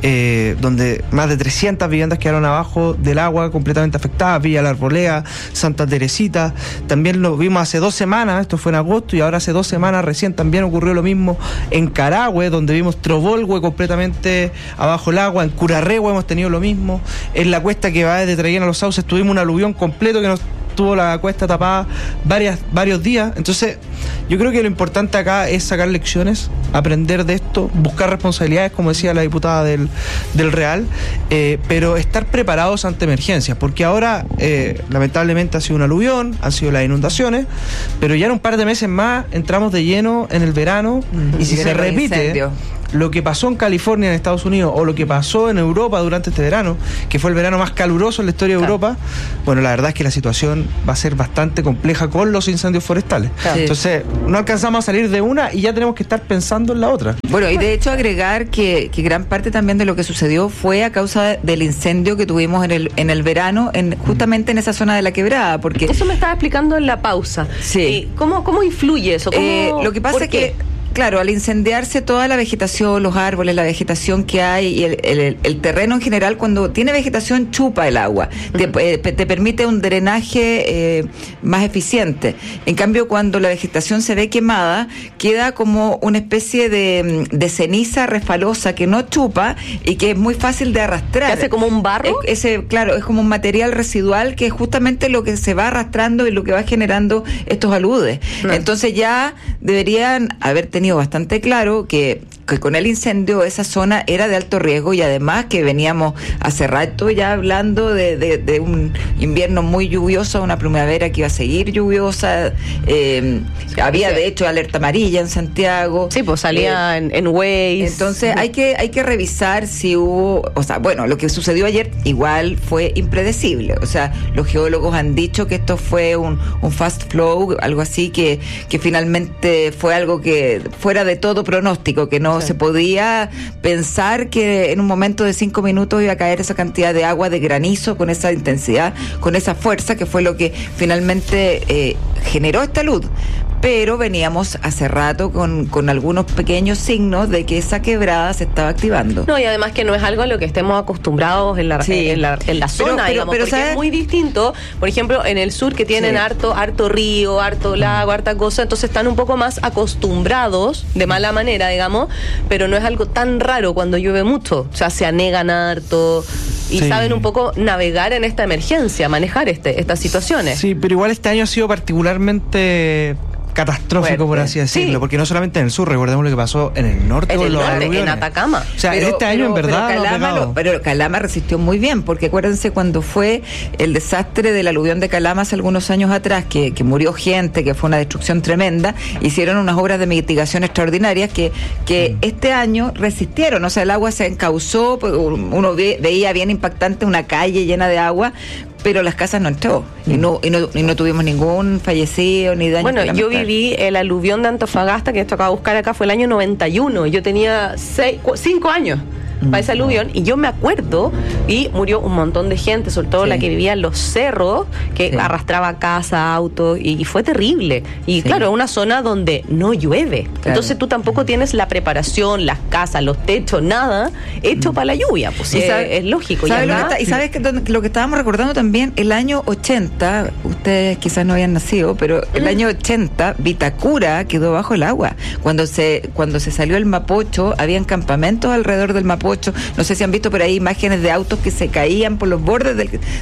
donde más de 300 viviendas quedaron abajo del agua, completamente afectadas, Villa La Arboleda, Santa Teresita. También lo vimos hace 2 semanas, esto fue en agosto, y ahora hace 2 semanas recién también ocurrió lo mismo en Carahue, donde vimos Trobolhue completamente abajo el agua. En Curarrehue hemos tenido lo mismo. En la cuesta que va desde Traiguén a Los Sauces tuvimos un aluvión completo que nos tuvo la cuesta tapada varios días. Entonces yo creo que lo importante acá es sacar lecciones, aprender de esto, buscar responsabilidades, como decía la diputada del Real, pero estar preparados ante emergencias, porque ahora lamentablemente ha sido un aluvión, han sido las inundaciones, pero ya en un par de meses más entramos de lleno en el verano, y si se repite lo que pasó en California, en Estados Unidos, o lo que pasó en Europa durante este verano, que fue el verano más caluroso en la historia de Europa, bueno, la verdad es que la situación va a ser bastante compleja con los incendios forestales. Entonces, no alcanzamos a salir de una y ya tenemos que estar pensando en la otra. Bueno, y de hecho agregar que gran parte también de lo que sucedió fue a causa del incendio que tuvimos en el verano, justamente en esa zona de la Quebrada, porque... Eso me estaba explicando en la pausa. Sí. ¿Cómo influye eso? Lo que pasa es que, claro, al incendiarse toda la vegetación, los árboles, la vegetación que hay y el terreno en general, cuando tiene vegetación chupa el agua, te permite un drenaje más eficiente. En cambio, cuando la vegetación se ve quemada, queda como una especie de ceniza resbalosa que no chupa y que es muy fácil de arrastrar. ¿Que hace como un barro? Claro, es como un material residual que es justamente lo que se va arrastrando y lo que va generando estos aludes. Entonces ya deberían haber tenido bastante claro que con el incendio esa zona era de alto riesgo, y además que veníamos hace rato ya hablando de un invierno muy lluvioso, una primavera que iba a seguir lluviosa, había de hecho alerta amarilla en Santiago. Sí, pues salía en Waze. Entonces hay que revisar si hubo, o sea, bueno, lo que sucedió ayer igual fue impredecible, o sea, los geólogos han dicho que esto fue un fast flow, algo así que finalmente fue algo que fuera de todo pronóstico, que no se podía pensar que en un momento de 5 minutos iba a caer esa cantidad de agua, de granizo, con esa intensidad, con esa fuerza, que fue lo que finalmente generó esta luz. Pero veníamos hace rato con algunos pequeños signos de que esa quebrada se estaba activando. No, y además que no es algo a lo que estemos acostumbrados en la zona, digamos, porque ¿sabes? Es muy distinto, por ejemplo, en el sur, que tienen harto río, harto lago, harta cosa, entonces están un poco más acostumbrados, de mala manera, digamos, pero no es algo tan raro cuando llueve mucho, o sea, se anegan harto y saben un poco navegar en esta emergencia, manejar estas situaciones. Sí, pero igual este año ha sido particularmente catastrófico, por así decirlo, porque no solamente en el sur, recordemos lo que pasó en el norte, en Atacama. O sea, este año en verdad pero Calama resistió muy bien, porque acuérdense cuando fue el desastre del aluvión de Calama hace algunos años atrás, que murió gente, que fue una destrucción tremenda, hicieron unas obras de mitigación extraordinarias que este año resistieron, o sea, el agua se encauzó, uno veía bien impactante una calle llena de agua, pero las casas no entró y no tuvimos ningún fallecido ni daño. Bueno, yo viví el aluvión de Antofagasta, que esto acabo de buscar acá, fue el año 91. Yo tenía 5 años para ese aluvión, y yo me acuerdo, y murió un montón de gente, sobre todo la que vivía en los cerros, que arrastraba casa, autos, y fue terrible. Y claro, es una zona donde no llueve, entonces tú tampoco tienes la preparación, las casas, los techos, nada hecho para la lluvia, pues es lógico. Y sabes que lo que estábamos recordando también, el año 80, ustedes quizás no habían nacido, pero el año 80 Vitacura quedó bajo el agua. Cuando se salió el Mapocho, habían campamentos alrededor del Mapocho. No sé si han visto por ahí imágenes de autos que se caían por los bordes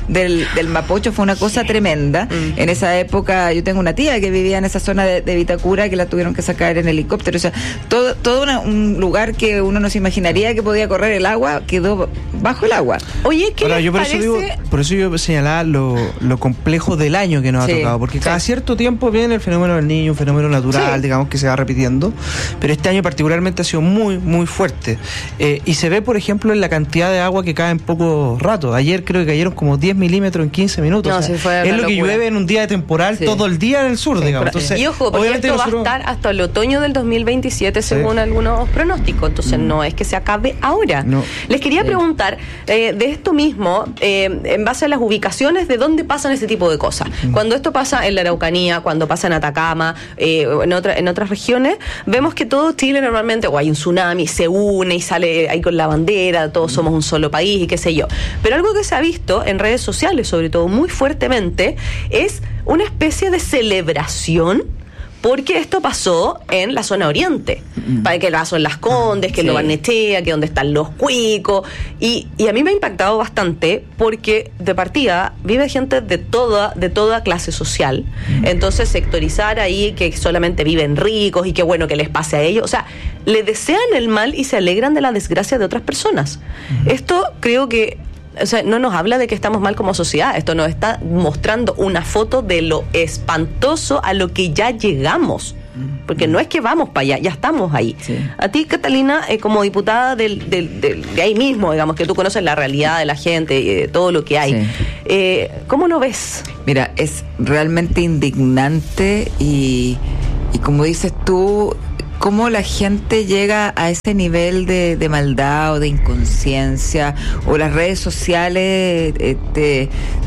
del Mapocho. Fue una cosa tremenda. En esa época yo tengo una tía que vivía en esa zona de Vitacura, que la tuvieron que sacar en helicóptero. O sea, todo un lugar que uno no se imaginaría que podía correr el agua, quedó bajo el agua. Oye, ¿qué les parece? Por eso yo señalaba lo complejo del año que nos ha tocado, porque cada cierto tiempo viene el fenómeno del Niño, un fenómeno natural, digamos, que se va repitiendo, pero este año particularmente ha sido muy, muy fuerte. Y se ve ve, por ejemplo, en la cantidad de agua que cae en poco rato. Ayer creo que cayeron como 10 milímetros en 15 minutos. No, fue es lo que llueve en un día de temporal todo el día en el sur, digamos. Entonces, y ojo, porque esto va a estar hasta el otoño del 2027 según algunos pronósticos. Entonces no es que se acabe ahora. No. Les quería preguntar de esto mismo, en base a las ubicaciones, de dónde pasan ese tipo de cosas. Cuando esto pasa en la Araucanía, cuando pasa en Atacama, en otras regiones, vemos que todo Chile normalmente, o hay un tsunami, se une y sale ahí con la bandera, todos somos un solo país y qué sé yo. Pero algo que se ha visto en redes sociales, sobre todo muy fuertemente, es una especie de celebración porque esto pasó en la zona oriente, para que pasó en Las Condes, que en Lo Barnechea, que donde están los cuicos, y a mí me ha impactado bastante porque de partida vive gente de toda clase social, entonces sectorizar ahí que solamente viven ricos y qué bueno que les pase a ellos, o sea, le desean el mal y se alegran de la desgracia de otras personas. Esto creo que no nos habla de que estamos mal como sociedad, esto nos está mostrando una foto de lo espantoso a lo que ya llegamos, porque no es que vamos para allá, ya estamos ahí. A ti, Catalina, como diputada de ahí mismo, digamos, que tú conoces la realidad de la gente, todo lo que hay, ¿cómo lo ves? Mira, es realmente indignante y como dices tú, cómo la gente llega a ese nivel de maldad o de inconsciencia, o las redes sociales te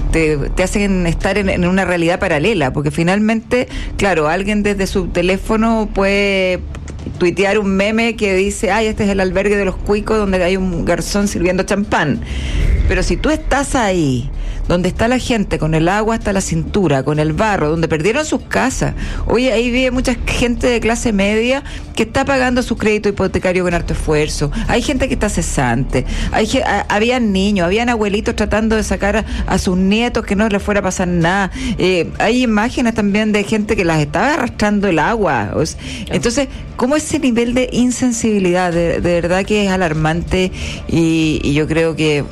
hacen estar en una realidad paralela, porque finalmente, claro, alguien desde su teléfono puede tuitear un meme que dice, ay, este es el albergue de los cuicos donde hay un garzón sirviendo champán. Pero si tú estás ahí, donde está la gente con el agua hasta la cintura, con el barro, donde perdieron sus casas, oye, ahí vive mucha gente de clase media que está pagando su crédito hipotecario con harto esfuerzo, hay gente que está cesante, habían niños, habían abuelitos tratando de sacar a sus nietos que no les fuera a pasar nada, hay imágenes también de gente que las estaba arrastrando el agua, entonces, ¿cómo ese nivel de insensibilidad? De verdad que es alarmante y yo creo que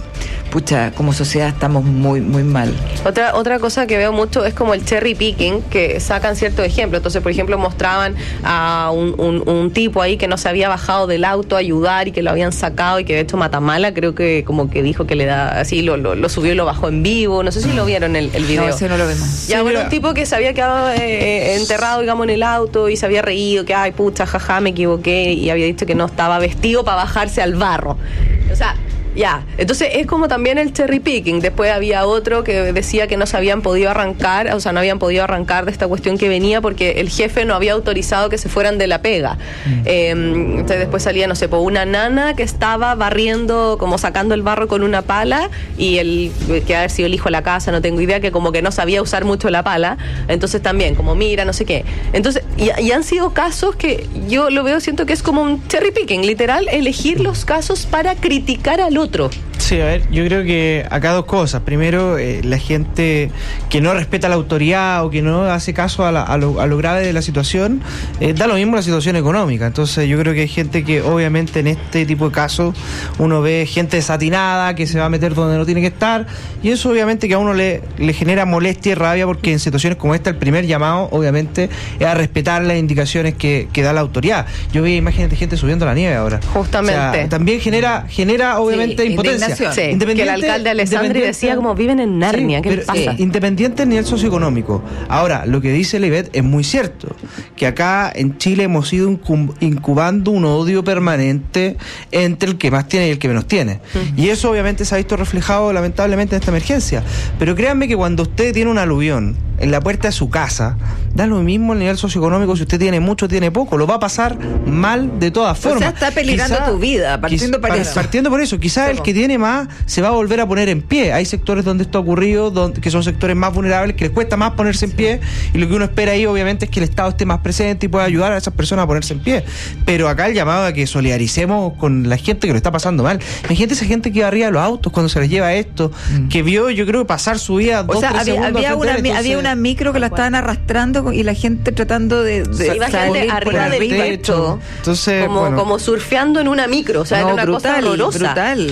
como sociedad estamos muy mal. Otra cosa que veo mucho es como el cherry picking, que sacan ciertos ejemplos. Entonces, por ejemplo, mostraban a un tipo ahí que no se había bajado del auto a ayudar y que lo habían sacado, y que de hecho Matamala creo que como que dijo que le da así, lo subió y lo bajó en vivo. No sé si lo vieron el video. No, ese no lo vemos. Ya, bueno, un tipo que se había quedado enterrado, digamos, en el auto y se había reído, que ay, pucha, jaja, me equivoqué, y había dicho que no estaba vestido para bajarse al barro. O sea, ya, entonces es como también el cherry picking. Después había otro que decía que no se habían podido arrancar, o sea, no habían podido arrancar de esta cuestión que venía porque el jefe no había autorizado que se fueran de la pega. Entonces después salía, no sé, una nana que estaba barriendo, como sacando el barro con una pala, y que haber sido el hijo de la casa, no tengo idea, que como que no sabía usar mucho la pala, entonces también, como mira, no sé qué. Entonces, y han sido casos que yo lo veo, siento que es como un cherry picking, literal, elegir los casos para criticar al otro. Sí, a ver, yo creo que acá dos cosas. Primero, la gente que no respeta la autoridad o que no hace caso a lo grave de la situación, da lo mismo la situación económica. Entonces yo creo que hay gente que obviamente en este tipo de casos uno ve gente desatinada que se va a meter donde no tiene que estar, y eso obviamente que a uno le genera molestia y rabia, porque en situaciones como esta el primer llamado obviamente es a respetar las indicaciones que da la autoridad. Yo vi imágenes de gente subiendo la nieve ahora. Justamente. O sea, también genera obviamente impotencia. Sí, que el alcalde Alessandri decía como viven en Narnia, ¿qué pasa? Independiente del nivel socioeconómico. Ahora, lo que dice Ivette es muy cierto, que acá en Chile hemos ido incubando un odio permanente entre el que más tiene y el que menos tiene. Y eso obviamente se ha visto reflejado lamentablemente en esta emergencia. Pero créanme que cuando usted tiene un aluvión en la puerta de su casa, da lo mismo el nivel socioeconómico, si usted tiene mucho o tiene poco, lo va a pasar mal de todas formas. O sea, está peligrando tu vida, partiendo por eso. Quizás el que tiene más se va a volver a poner en pie. Hay sectores donde esto ha ocurrido, que son sectores más vulnerables, que les cuesta más ponerse en pie, y lo que uno espera ahí obviamente es que el Estado esté más presente y pueda ayudar a esas personas a ponerse en pie. Pero acá el llamado a que solidaricemos con la gente que lo está pasando mal. Imagínate esa gente que va arriba de los autos cuando se les lleva esto, que vio, yo creo, pasar su vida 2-3 segundos. Había una micro que la estaban arrastrando y la gente tratando de salir arriba del techo. Entonces, como surfeando en una micro, o sea, era una cosa horrorosa. Brutal. Yo creo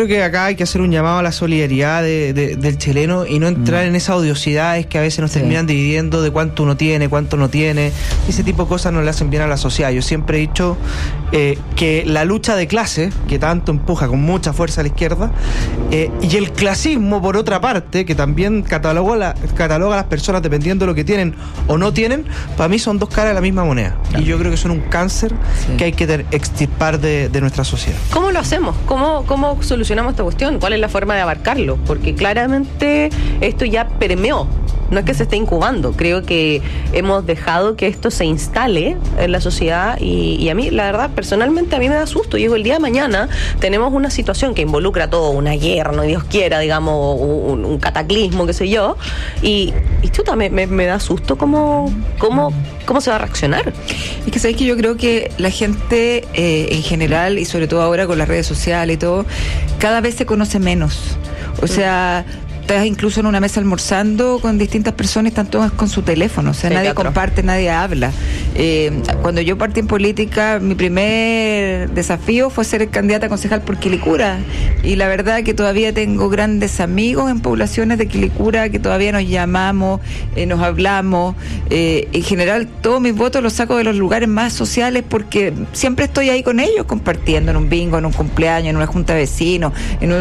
creo que acá hay que hacer un llamado a la solidaridad del chileno y no entrar en esas odiosidades que a veces nos terminan dividiendo de cuánto uno tiene, cuánto no tiene. Ese tipo de cosas no le hacen bien a la sociedad. Yo siempre he dicho que la lucha de clase, que tanto empuja con mucha fuerza a la izquierda, y el clasismo, por otra parte, que también cataloga a las personas dependiendo de lo que tienen o no tienen, para mí son dos caras de la misma moneda. Y yo creo que son un cáncer que hay que extirpar de nuestra sociedad. ¿Cómo lo hacemos? ¿Cómo solucionamos esta cuestión? ¿Cuál es la forma de abarcarlo? Porque claramente esto ya permeó. No es que se esté incubando, creo que hemos dejado que esto se instale en la sociedad y a mí, la verdad, personalmente a mí me da susto. Llego el día de mañana, tenemos una situación que involucra todo, una guerra, no Dios quiera, digamos, un cataclismo, qué sé yo, y chuta, me da susto cómo se va a reaccionar. Es que sabéis que yo creo que la gente en general, y sobre todo ahora con las redes sociales y todo, cada vez se conoce menos. O sea, estás incluso en una mesa almorzando con distintas personas y están todas con su teléfono, o sea, nadie comparte, nadie habla. Cuando yo partí en política, mi primer desafío fue ser candidata a concejal por Quilicura, y la verdad que todavía tengo grandes amigos en poblaciones de Quilicura que todavía nos llamamos, nos hablamos. En general, todos mis votos los saco de los lugares más sociales porque siempre estoy ahí con ellos compartiendo, en un bingo, en un cumpleaños, en una junta de vecinos,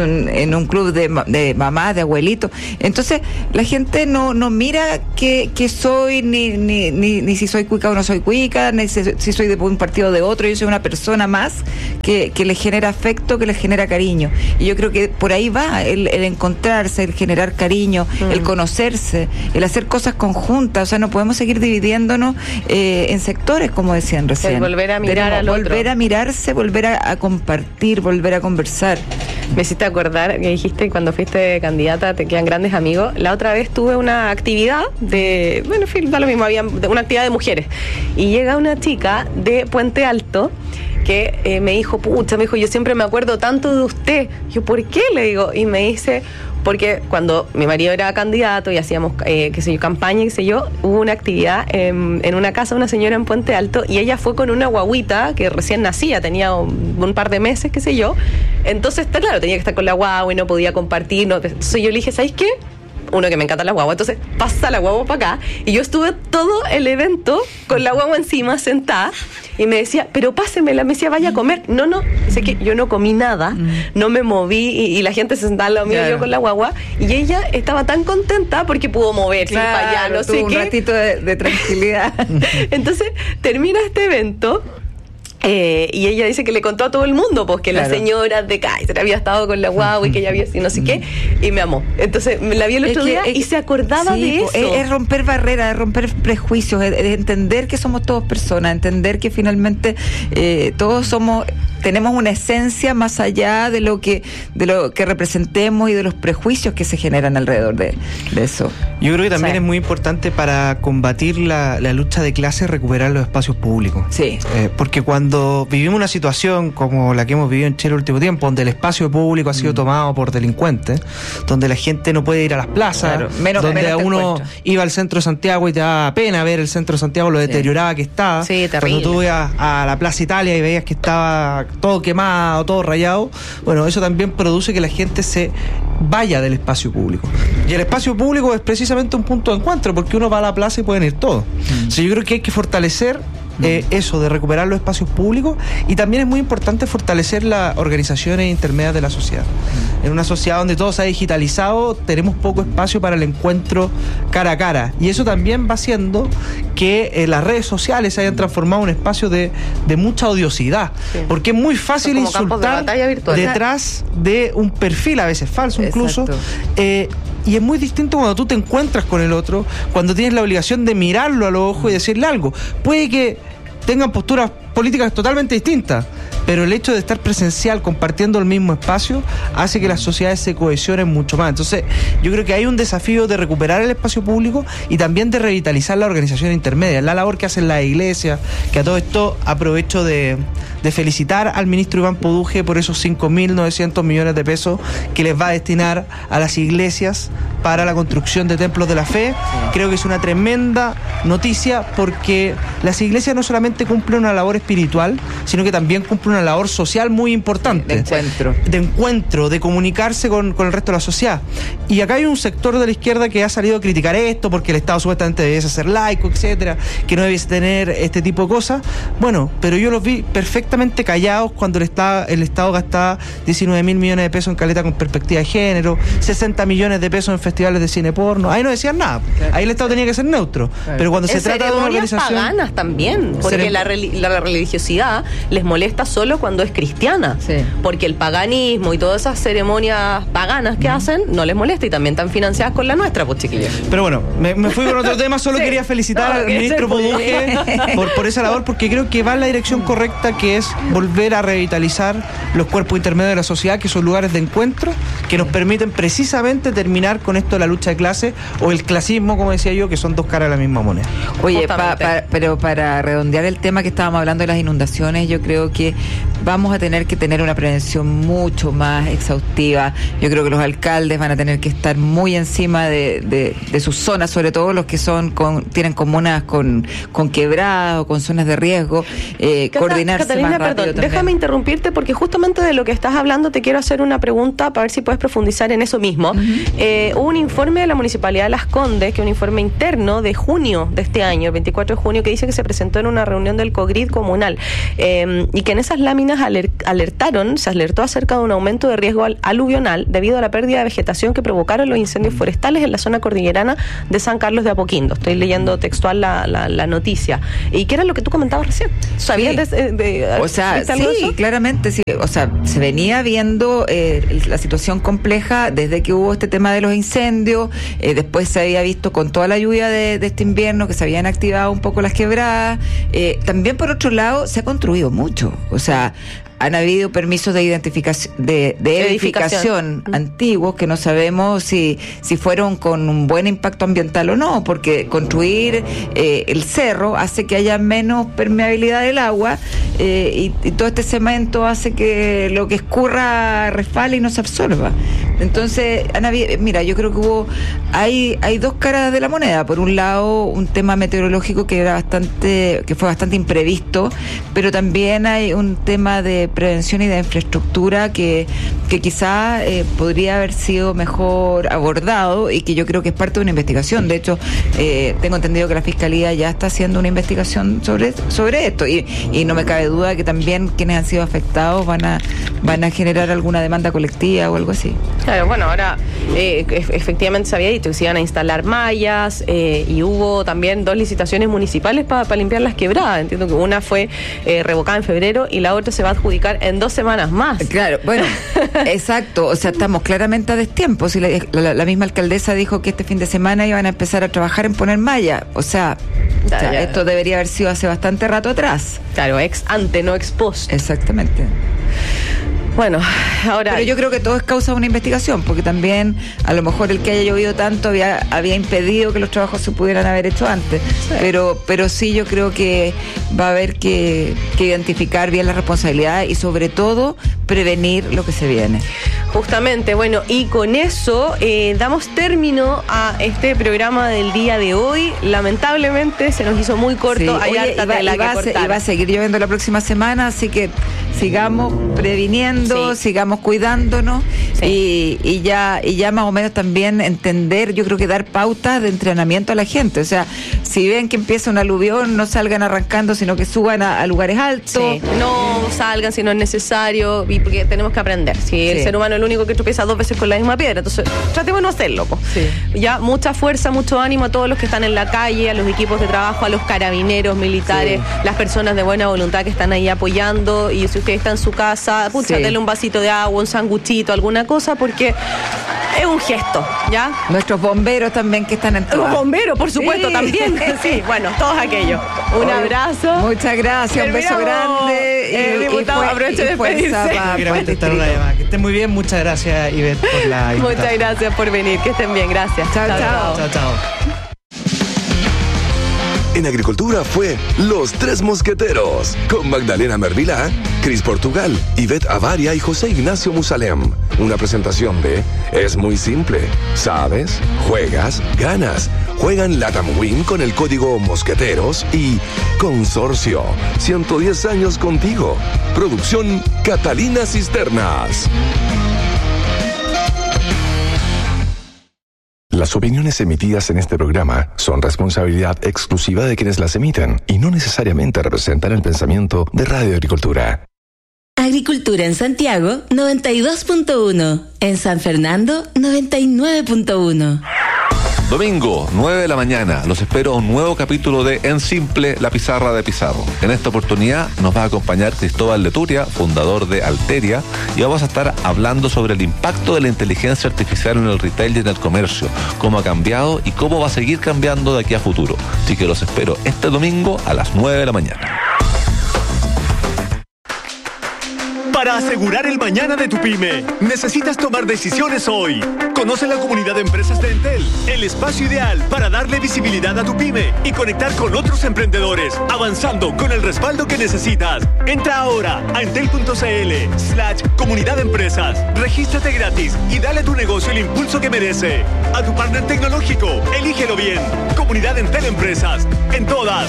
en un club de mamás, de abuelitos. Entonces la gente no mira que soy ni si soy cuica o no soy cuica, ni si soy de un partido o de otro. Yo soy una persona más que le genera afecto, que le genera cariño, y yo creo que por ahí va el encontrarse, el generar cariño, el conocerse, el hacer cosas conjuntas. O sea, no podemos seguir dividiéndonos en sectores, como decían recién. El volver a mirar al otro, volver a mirarse, volver a compartir, volver a conversar. Me hiciste acordar que dijiste cuando fuiste candidata te quedan grandes amigos. La otra vez tuve una actividad en fin, da lo mismo, había una actividad de mujeres. Y llega una chica de Puente Alto que me dijo, yo siempre me acuerdo tanto de usted. Yo, ¿por qué? Le digo, y me dice, porque cuando mi marido era candidato y hacíamos, campaña, hubo una actividad en una casa de una señora en Puente Alto, y ella fue con una guaguita que recién nacía, tenía un par de meses, entonces, claro, tenía que estar con la guagua y no podía compartir, entonces yo le dije, ¿sabes qué? Uno, que me encanta la guagua, entonces pasa la guagua para acá, y yo estuve todo el evento con la guagua encima, sentada, y me decía, pero pásemela, me decía, vaya a comer. No, sé que yo no comí nada, no me moví, y la gente se sentaba al lado mío, yo con la guagua, y ella estaba tan contenta porque pudo moverse para allá, no sé qué. Un ratito de tranquilidad. Entonces, termina este evento, y ella dice que le contó a todo el mundo, pues que la señora de Kaiser había estado con la guagua y que ella había sido no sé qué, y me amó. Entonces me la vi el otro día y se acordaba de eso. Es romper barreras, es romper prejuicios, es entender que somos todos personas, entender que finalmente todos tenemos una esencia más allá de lo que representemos y de los prejuicios que se generan alrededor de eso. Yo creo que también es muy importante para combatir la lucha de clases recuperar los espacios públicos. Sí. Porque cuando vivimos una situación como la que hemos vivido en Chile el último tiempo, donde el espacio público ha sido tomado por delincuentes, donde la gente no puede ir a las plazas, donde uno iba al centro de Santiago y te daba pena ver el centro de Santiago, lo deteriorada que estaba. Sí, terrible. Cuando tú ibas a la Plaza Italia y veías que estaba todo quemado, todo rayado, bueno, eso también produce que la gente se vaya del espacio público. Y el espacio público es precisamente un punto de encuentro, porque uno va a la plaza y pueden ir todos. Entonces yo creo que hay que fortalecer eso de recuperar los espacios públicos, y también es muy importante fortalecer las organizaciones intermedias de la sociedad. En una sociedad donde todo se ha digitalizado, tenemos poco espacio para el encuentro cara a cara, y eso también va haciendo que las redes sociales se hayan transformado en un espacio de mucha odiosidad, porque es muy fácil insultar detrás de un perfil, a veces falso incluso. Y es muy distinto cuando tú te encuentras con el otro, cuando tienes la obligación de mirarlo a los ojos y decirle algo. Puede que tengan posturas políticas totalmente distintas, pero el hecho de estar presencial compartiendo el mismo espacio hace que las sociedades se cohesionen mucho más. Entonces yo creo que hay un desafío de recuperar el espacio público y también de revitalizar la organización intermedia, la labor que hacen las iglesias, que a todo esto aprovecho de felicitar al ministro Iván Poduje por esos 5.900 millones de pesos que les va a destinar a las iglesias para la construcción de templos de la fe. Creo que es una tremenda noticia, porque las iglesias no solamente cumplen una labor espiritual, sino que también cumplen una labor social muy importante. De encuentro, de comunicarse con el resto de la sociedad. Y acá hay un sector de la izquierda que ha salido a criticar esto porque el Estado supuestamente debiese ser laico, etcétera, que no debiese tener este tipo de cosas. Bueno, pero yo los vi perfectamente callados cuando el Estado gastaba 19.000 millones de pesos en caleta con perspectiva de género, 60 millones de pesos en festivales de cine porno. Ahí no decían nada. Ahí el Estado tenía que ser neutro. Pero cuando se trata de una organización... paganas también, porque la religiosidad les molesta solo cuando es cristiana. Porque el paganismo y todas esas ceremonias paganas que hacen no les molesta, y también están financiadas con la nuestra, pues, chiquillos. Pero bueno, me fui con otro tema. Solo quería felicitar al ministro Poduje por esa labor, porque creo que va en la dirección correcta, que es volver a revitalizar los cuerpos intermedios de la sociedad, que son lugares de encuentro que nos permiten precisamente terminar con esto de la lucha de clase o el clasismo, como decía yo, que son dos caras de la misma moneda. Oye, pero para redondear el tema que estábamos hablando de las inundaciones, yo creo que vamos a tener que tener una prevención mucho más exhaustiva. Yo creo que los alcaldes van a tener que estar muy encima de sus zonas, sobre todo los que tienen comunas con quebradas o con zonas de riesgo, coordinarse Catalina, más rápido. Perdón, déjame interrumpirte, porque justamente de lo que estás hablando te quiero hacer una pregunta para ver si puedes profundizar en eso mismo. Hubo un informe de la Municipalidad de Las Condes, que es un informe interno de junio de este año, el 24 de junio, que dice que se presentó en una reunión del COGRID comunal, y que en esas láminas se alertó acerca de un aumento de riesgo aluvional debido a la pérdida de vegetación que provocaron los incendios forestales en la zona cordillerana de San Carlos de Apoquindo. Estoy leyendo textual la noticia. ¿Y qué era lo que tú comentabas recién? ¿Sabías sí, claramente, sí. O sea, se venía viendo la situación compleja desde que hubo este tema de los incendios, después se había visto con toda la lluvia de este invierno que se habían activado un poco las quebradas. También, por otro lado, se ha construido mucho. O sea, han habido permisos de identificación, de edificación antiguos que no sabemos si fueron con un buen impacto ambiental o no, porque construir el cerro hace que haya menos permeabilidad del agua, y todo este cemento hace que lo que escurra resbale y no se absorba. Entonces, mira, yo creo que hay dos caras de la moneda. Por un lado, un tema meteorológico que fue bastante imprevisto, pero también hay un tema de prevención y de infraestructura que quizá podría haber sido mejor abordado, y que yo creo que es parte de una investigación. De hecho, tengo entendido que la Fiscalía ya está haciendo una investigación sobre esto, y no me cabe duda que también quienes han sido afectados van a generar alguna demanda colectiva o algo así. Claro, bueno, ahora efectivamente se había dicho que se iban a instalar mallas, y hubo también 2 licitaciones municipales para limpiar las quebradas. Entiendo que una fue revocada en febrero y la otra se va a adjudicar en 2 semanas más. Claro, bueno, exacto. O sea, estamos claramente a destiempo. Si la misma alcaldesa dijo que este fin de semana iban a empezar a trabajar en poner malla. O sea, esto debería haber sido hace bastante rato atrás. Claro, ex ante, no ex post. Exactamente. Bueno, ahora... Pero yo creo que todo es causa de una investigación, porque también a lo mejor el que haya llovido tanto había impedido que los trabajos se pudieran haber hecho antes. Sí. Pero sí, yo creo que va a haber que identificar bien la responsabilidad y sobre todo prevenir lo que se viene. Justamente, bueno, y con eso damos término a este programa del día de hoy. Lamentablemente se nos hizo muy corto. Sí. Hay harta tela que cortar. Y va a seguir lloviendo la próxima semana, así que sigamos previniendo, sigamos cuidándonos, y ya más o menos también entender, yo creo que dar pautas de entrenamiento a la gente. O sea, si ven que empieza un aluvión, no salgan arrancando, sino que suban a lugares altos. Sí. No salgan si no es necesario, y porque tenemos que aprender. Si el ser humano es el único que tropieza 2 veces con la misma piedra, entonces tratemos de no hacerlo. Ya, mucha fuerza, mucho ánimo a todos los que están en la calle, a los equipos de trabajo, a los carabineros, militares, las personas de buena voluntad que están ahí apoyando. Y si usted está en su casa, denle un vasito de agua, un sanguchito, alguna cosa, porque es un gesto, ¿ya? Nuestros bomberos también que están en todo. Los bomberos, por supuesto, también. Sí, bueno, todos aquellos. Un abrazo. Muchas gracias, un beso grande. Diputado, aproveche de fuerza que estén muy bien. Muchas gracias, Ivette, por la invitación. Muchas gracias por venir. Que estén bien. Gracias. Chao. Chao. En agricultura fue Los Tres Mosqueteros, con Magdalena Mervilá, Cris Portugal, Ivette Avaria y José Ignacio Musalem. Una presentación de Es muy simple. ¿Sabes? Juegas, ganas. Juegan Latam Win con el código Mosqueteros y Consorcio. 110 años contigo. Producción Catalina Cisternas. Las opiniones emitidas en este programa son responsabilidad exclusiva de quienes las emiten y no necesariamente representan el pensamiento de Radio Agricultura. Agricultura en Santiago, 92.1. En San Fernando, 99.1. Domingo, 9 de la mañana, los espero a un nuevo capítulo de En Simple, la pizarra de Pizarro. En esta oportunidad nos va a acompañar Cristóbal Leturia, fundador de Alteria, y vamos a estar hablando sobre el impacto de la inteligencia artificial en el retail y en el comercio, cómo ha cambiado y cómo va a seguir cambiando de aquí a futuro. Así que los espero este domingo a las 9 de la mañana. Para asegurar el mañana de tu pyme, necesitas tomar decisiones hoy. Conoce la comunidad de empresas de Entel, el espacio ideal para darle visibilidad a tu pyme y conectar con otros emprendedores, avanzando con el respaldo que necesitas. Entra ahora a entel.cl/comunidad de empresas. Regístrate gratis y dale a tu negocio el impulso que merece. A tu partner tecnológico, elígelo bien. Comunidad Entel Empresas. En todas.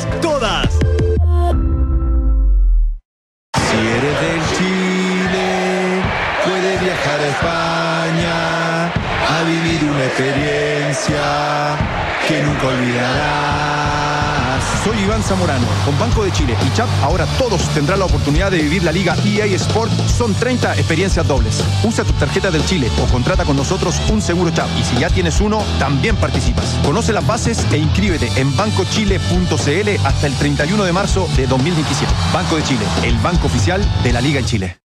Si eres del Chile, puedes viajar a España a vivir una experiencia que nunca olvidarás. Soy Iván Zamorano. Con Banco de Chile y CHAP, ahora todos tendrán la oportunidad de vivir la Liga EA Sport. Son 30 experiencias dobles. Usa tu tarjeta del Chile o contrata con nosotros un seguro CHAP. Y si ya tienes uno, también participas. Conoce las bases e inscríbete en bancochile.cl hasta el 31 de marzo de 2027. Banco de Chile, el banco oficial de la Liga en Chile.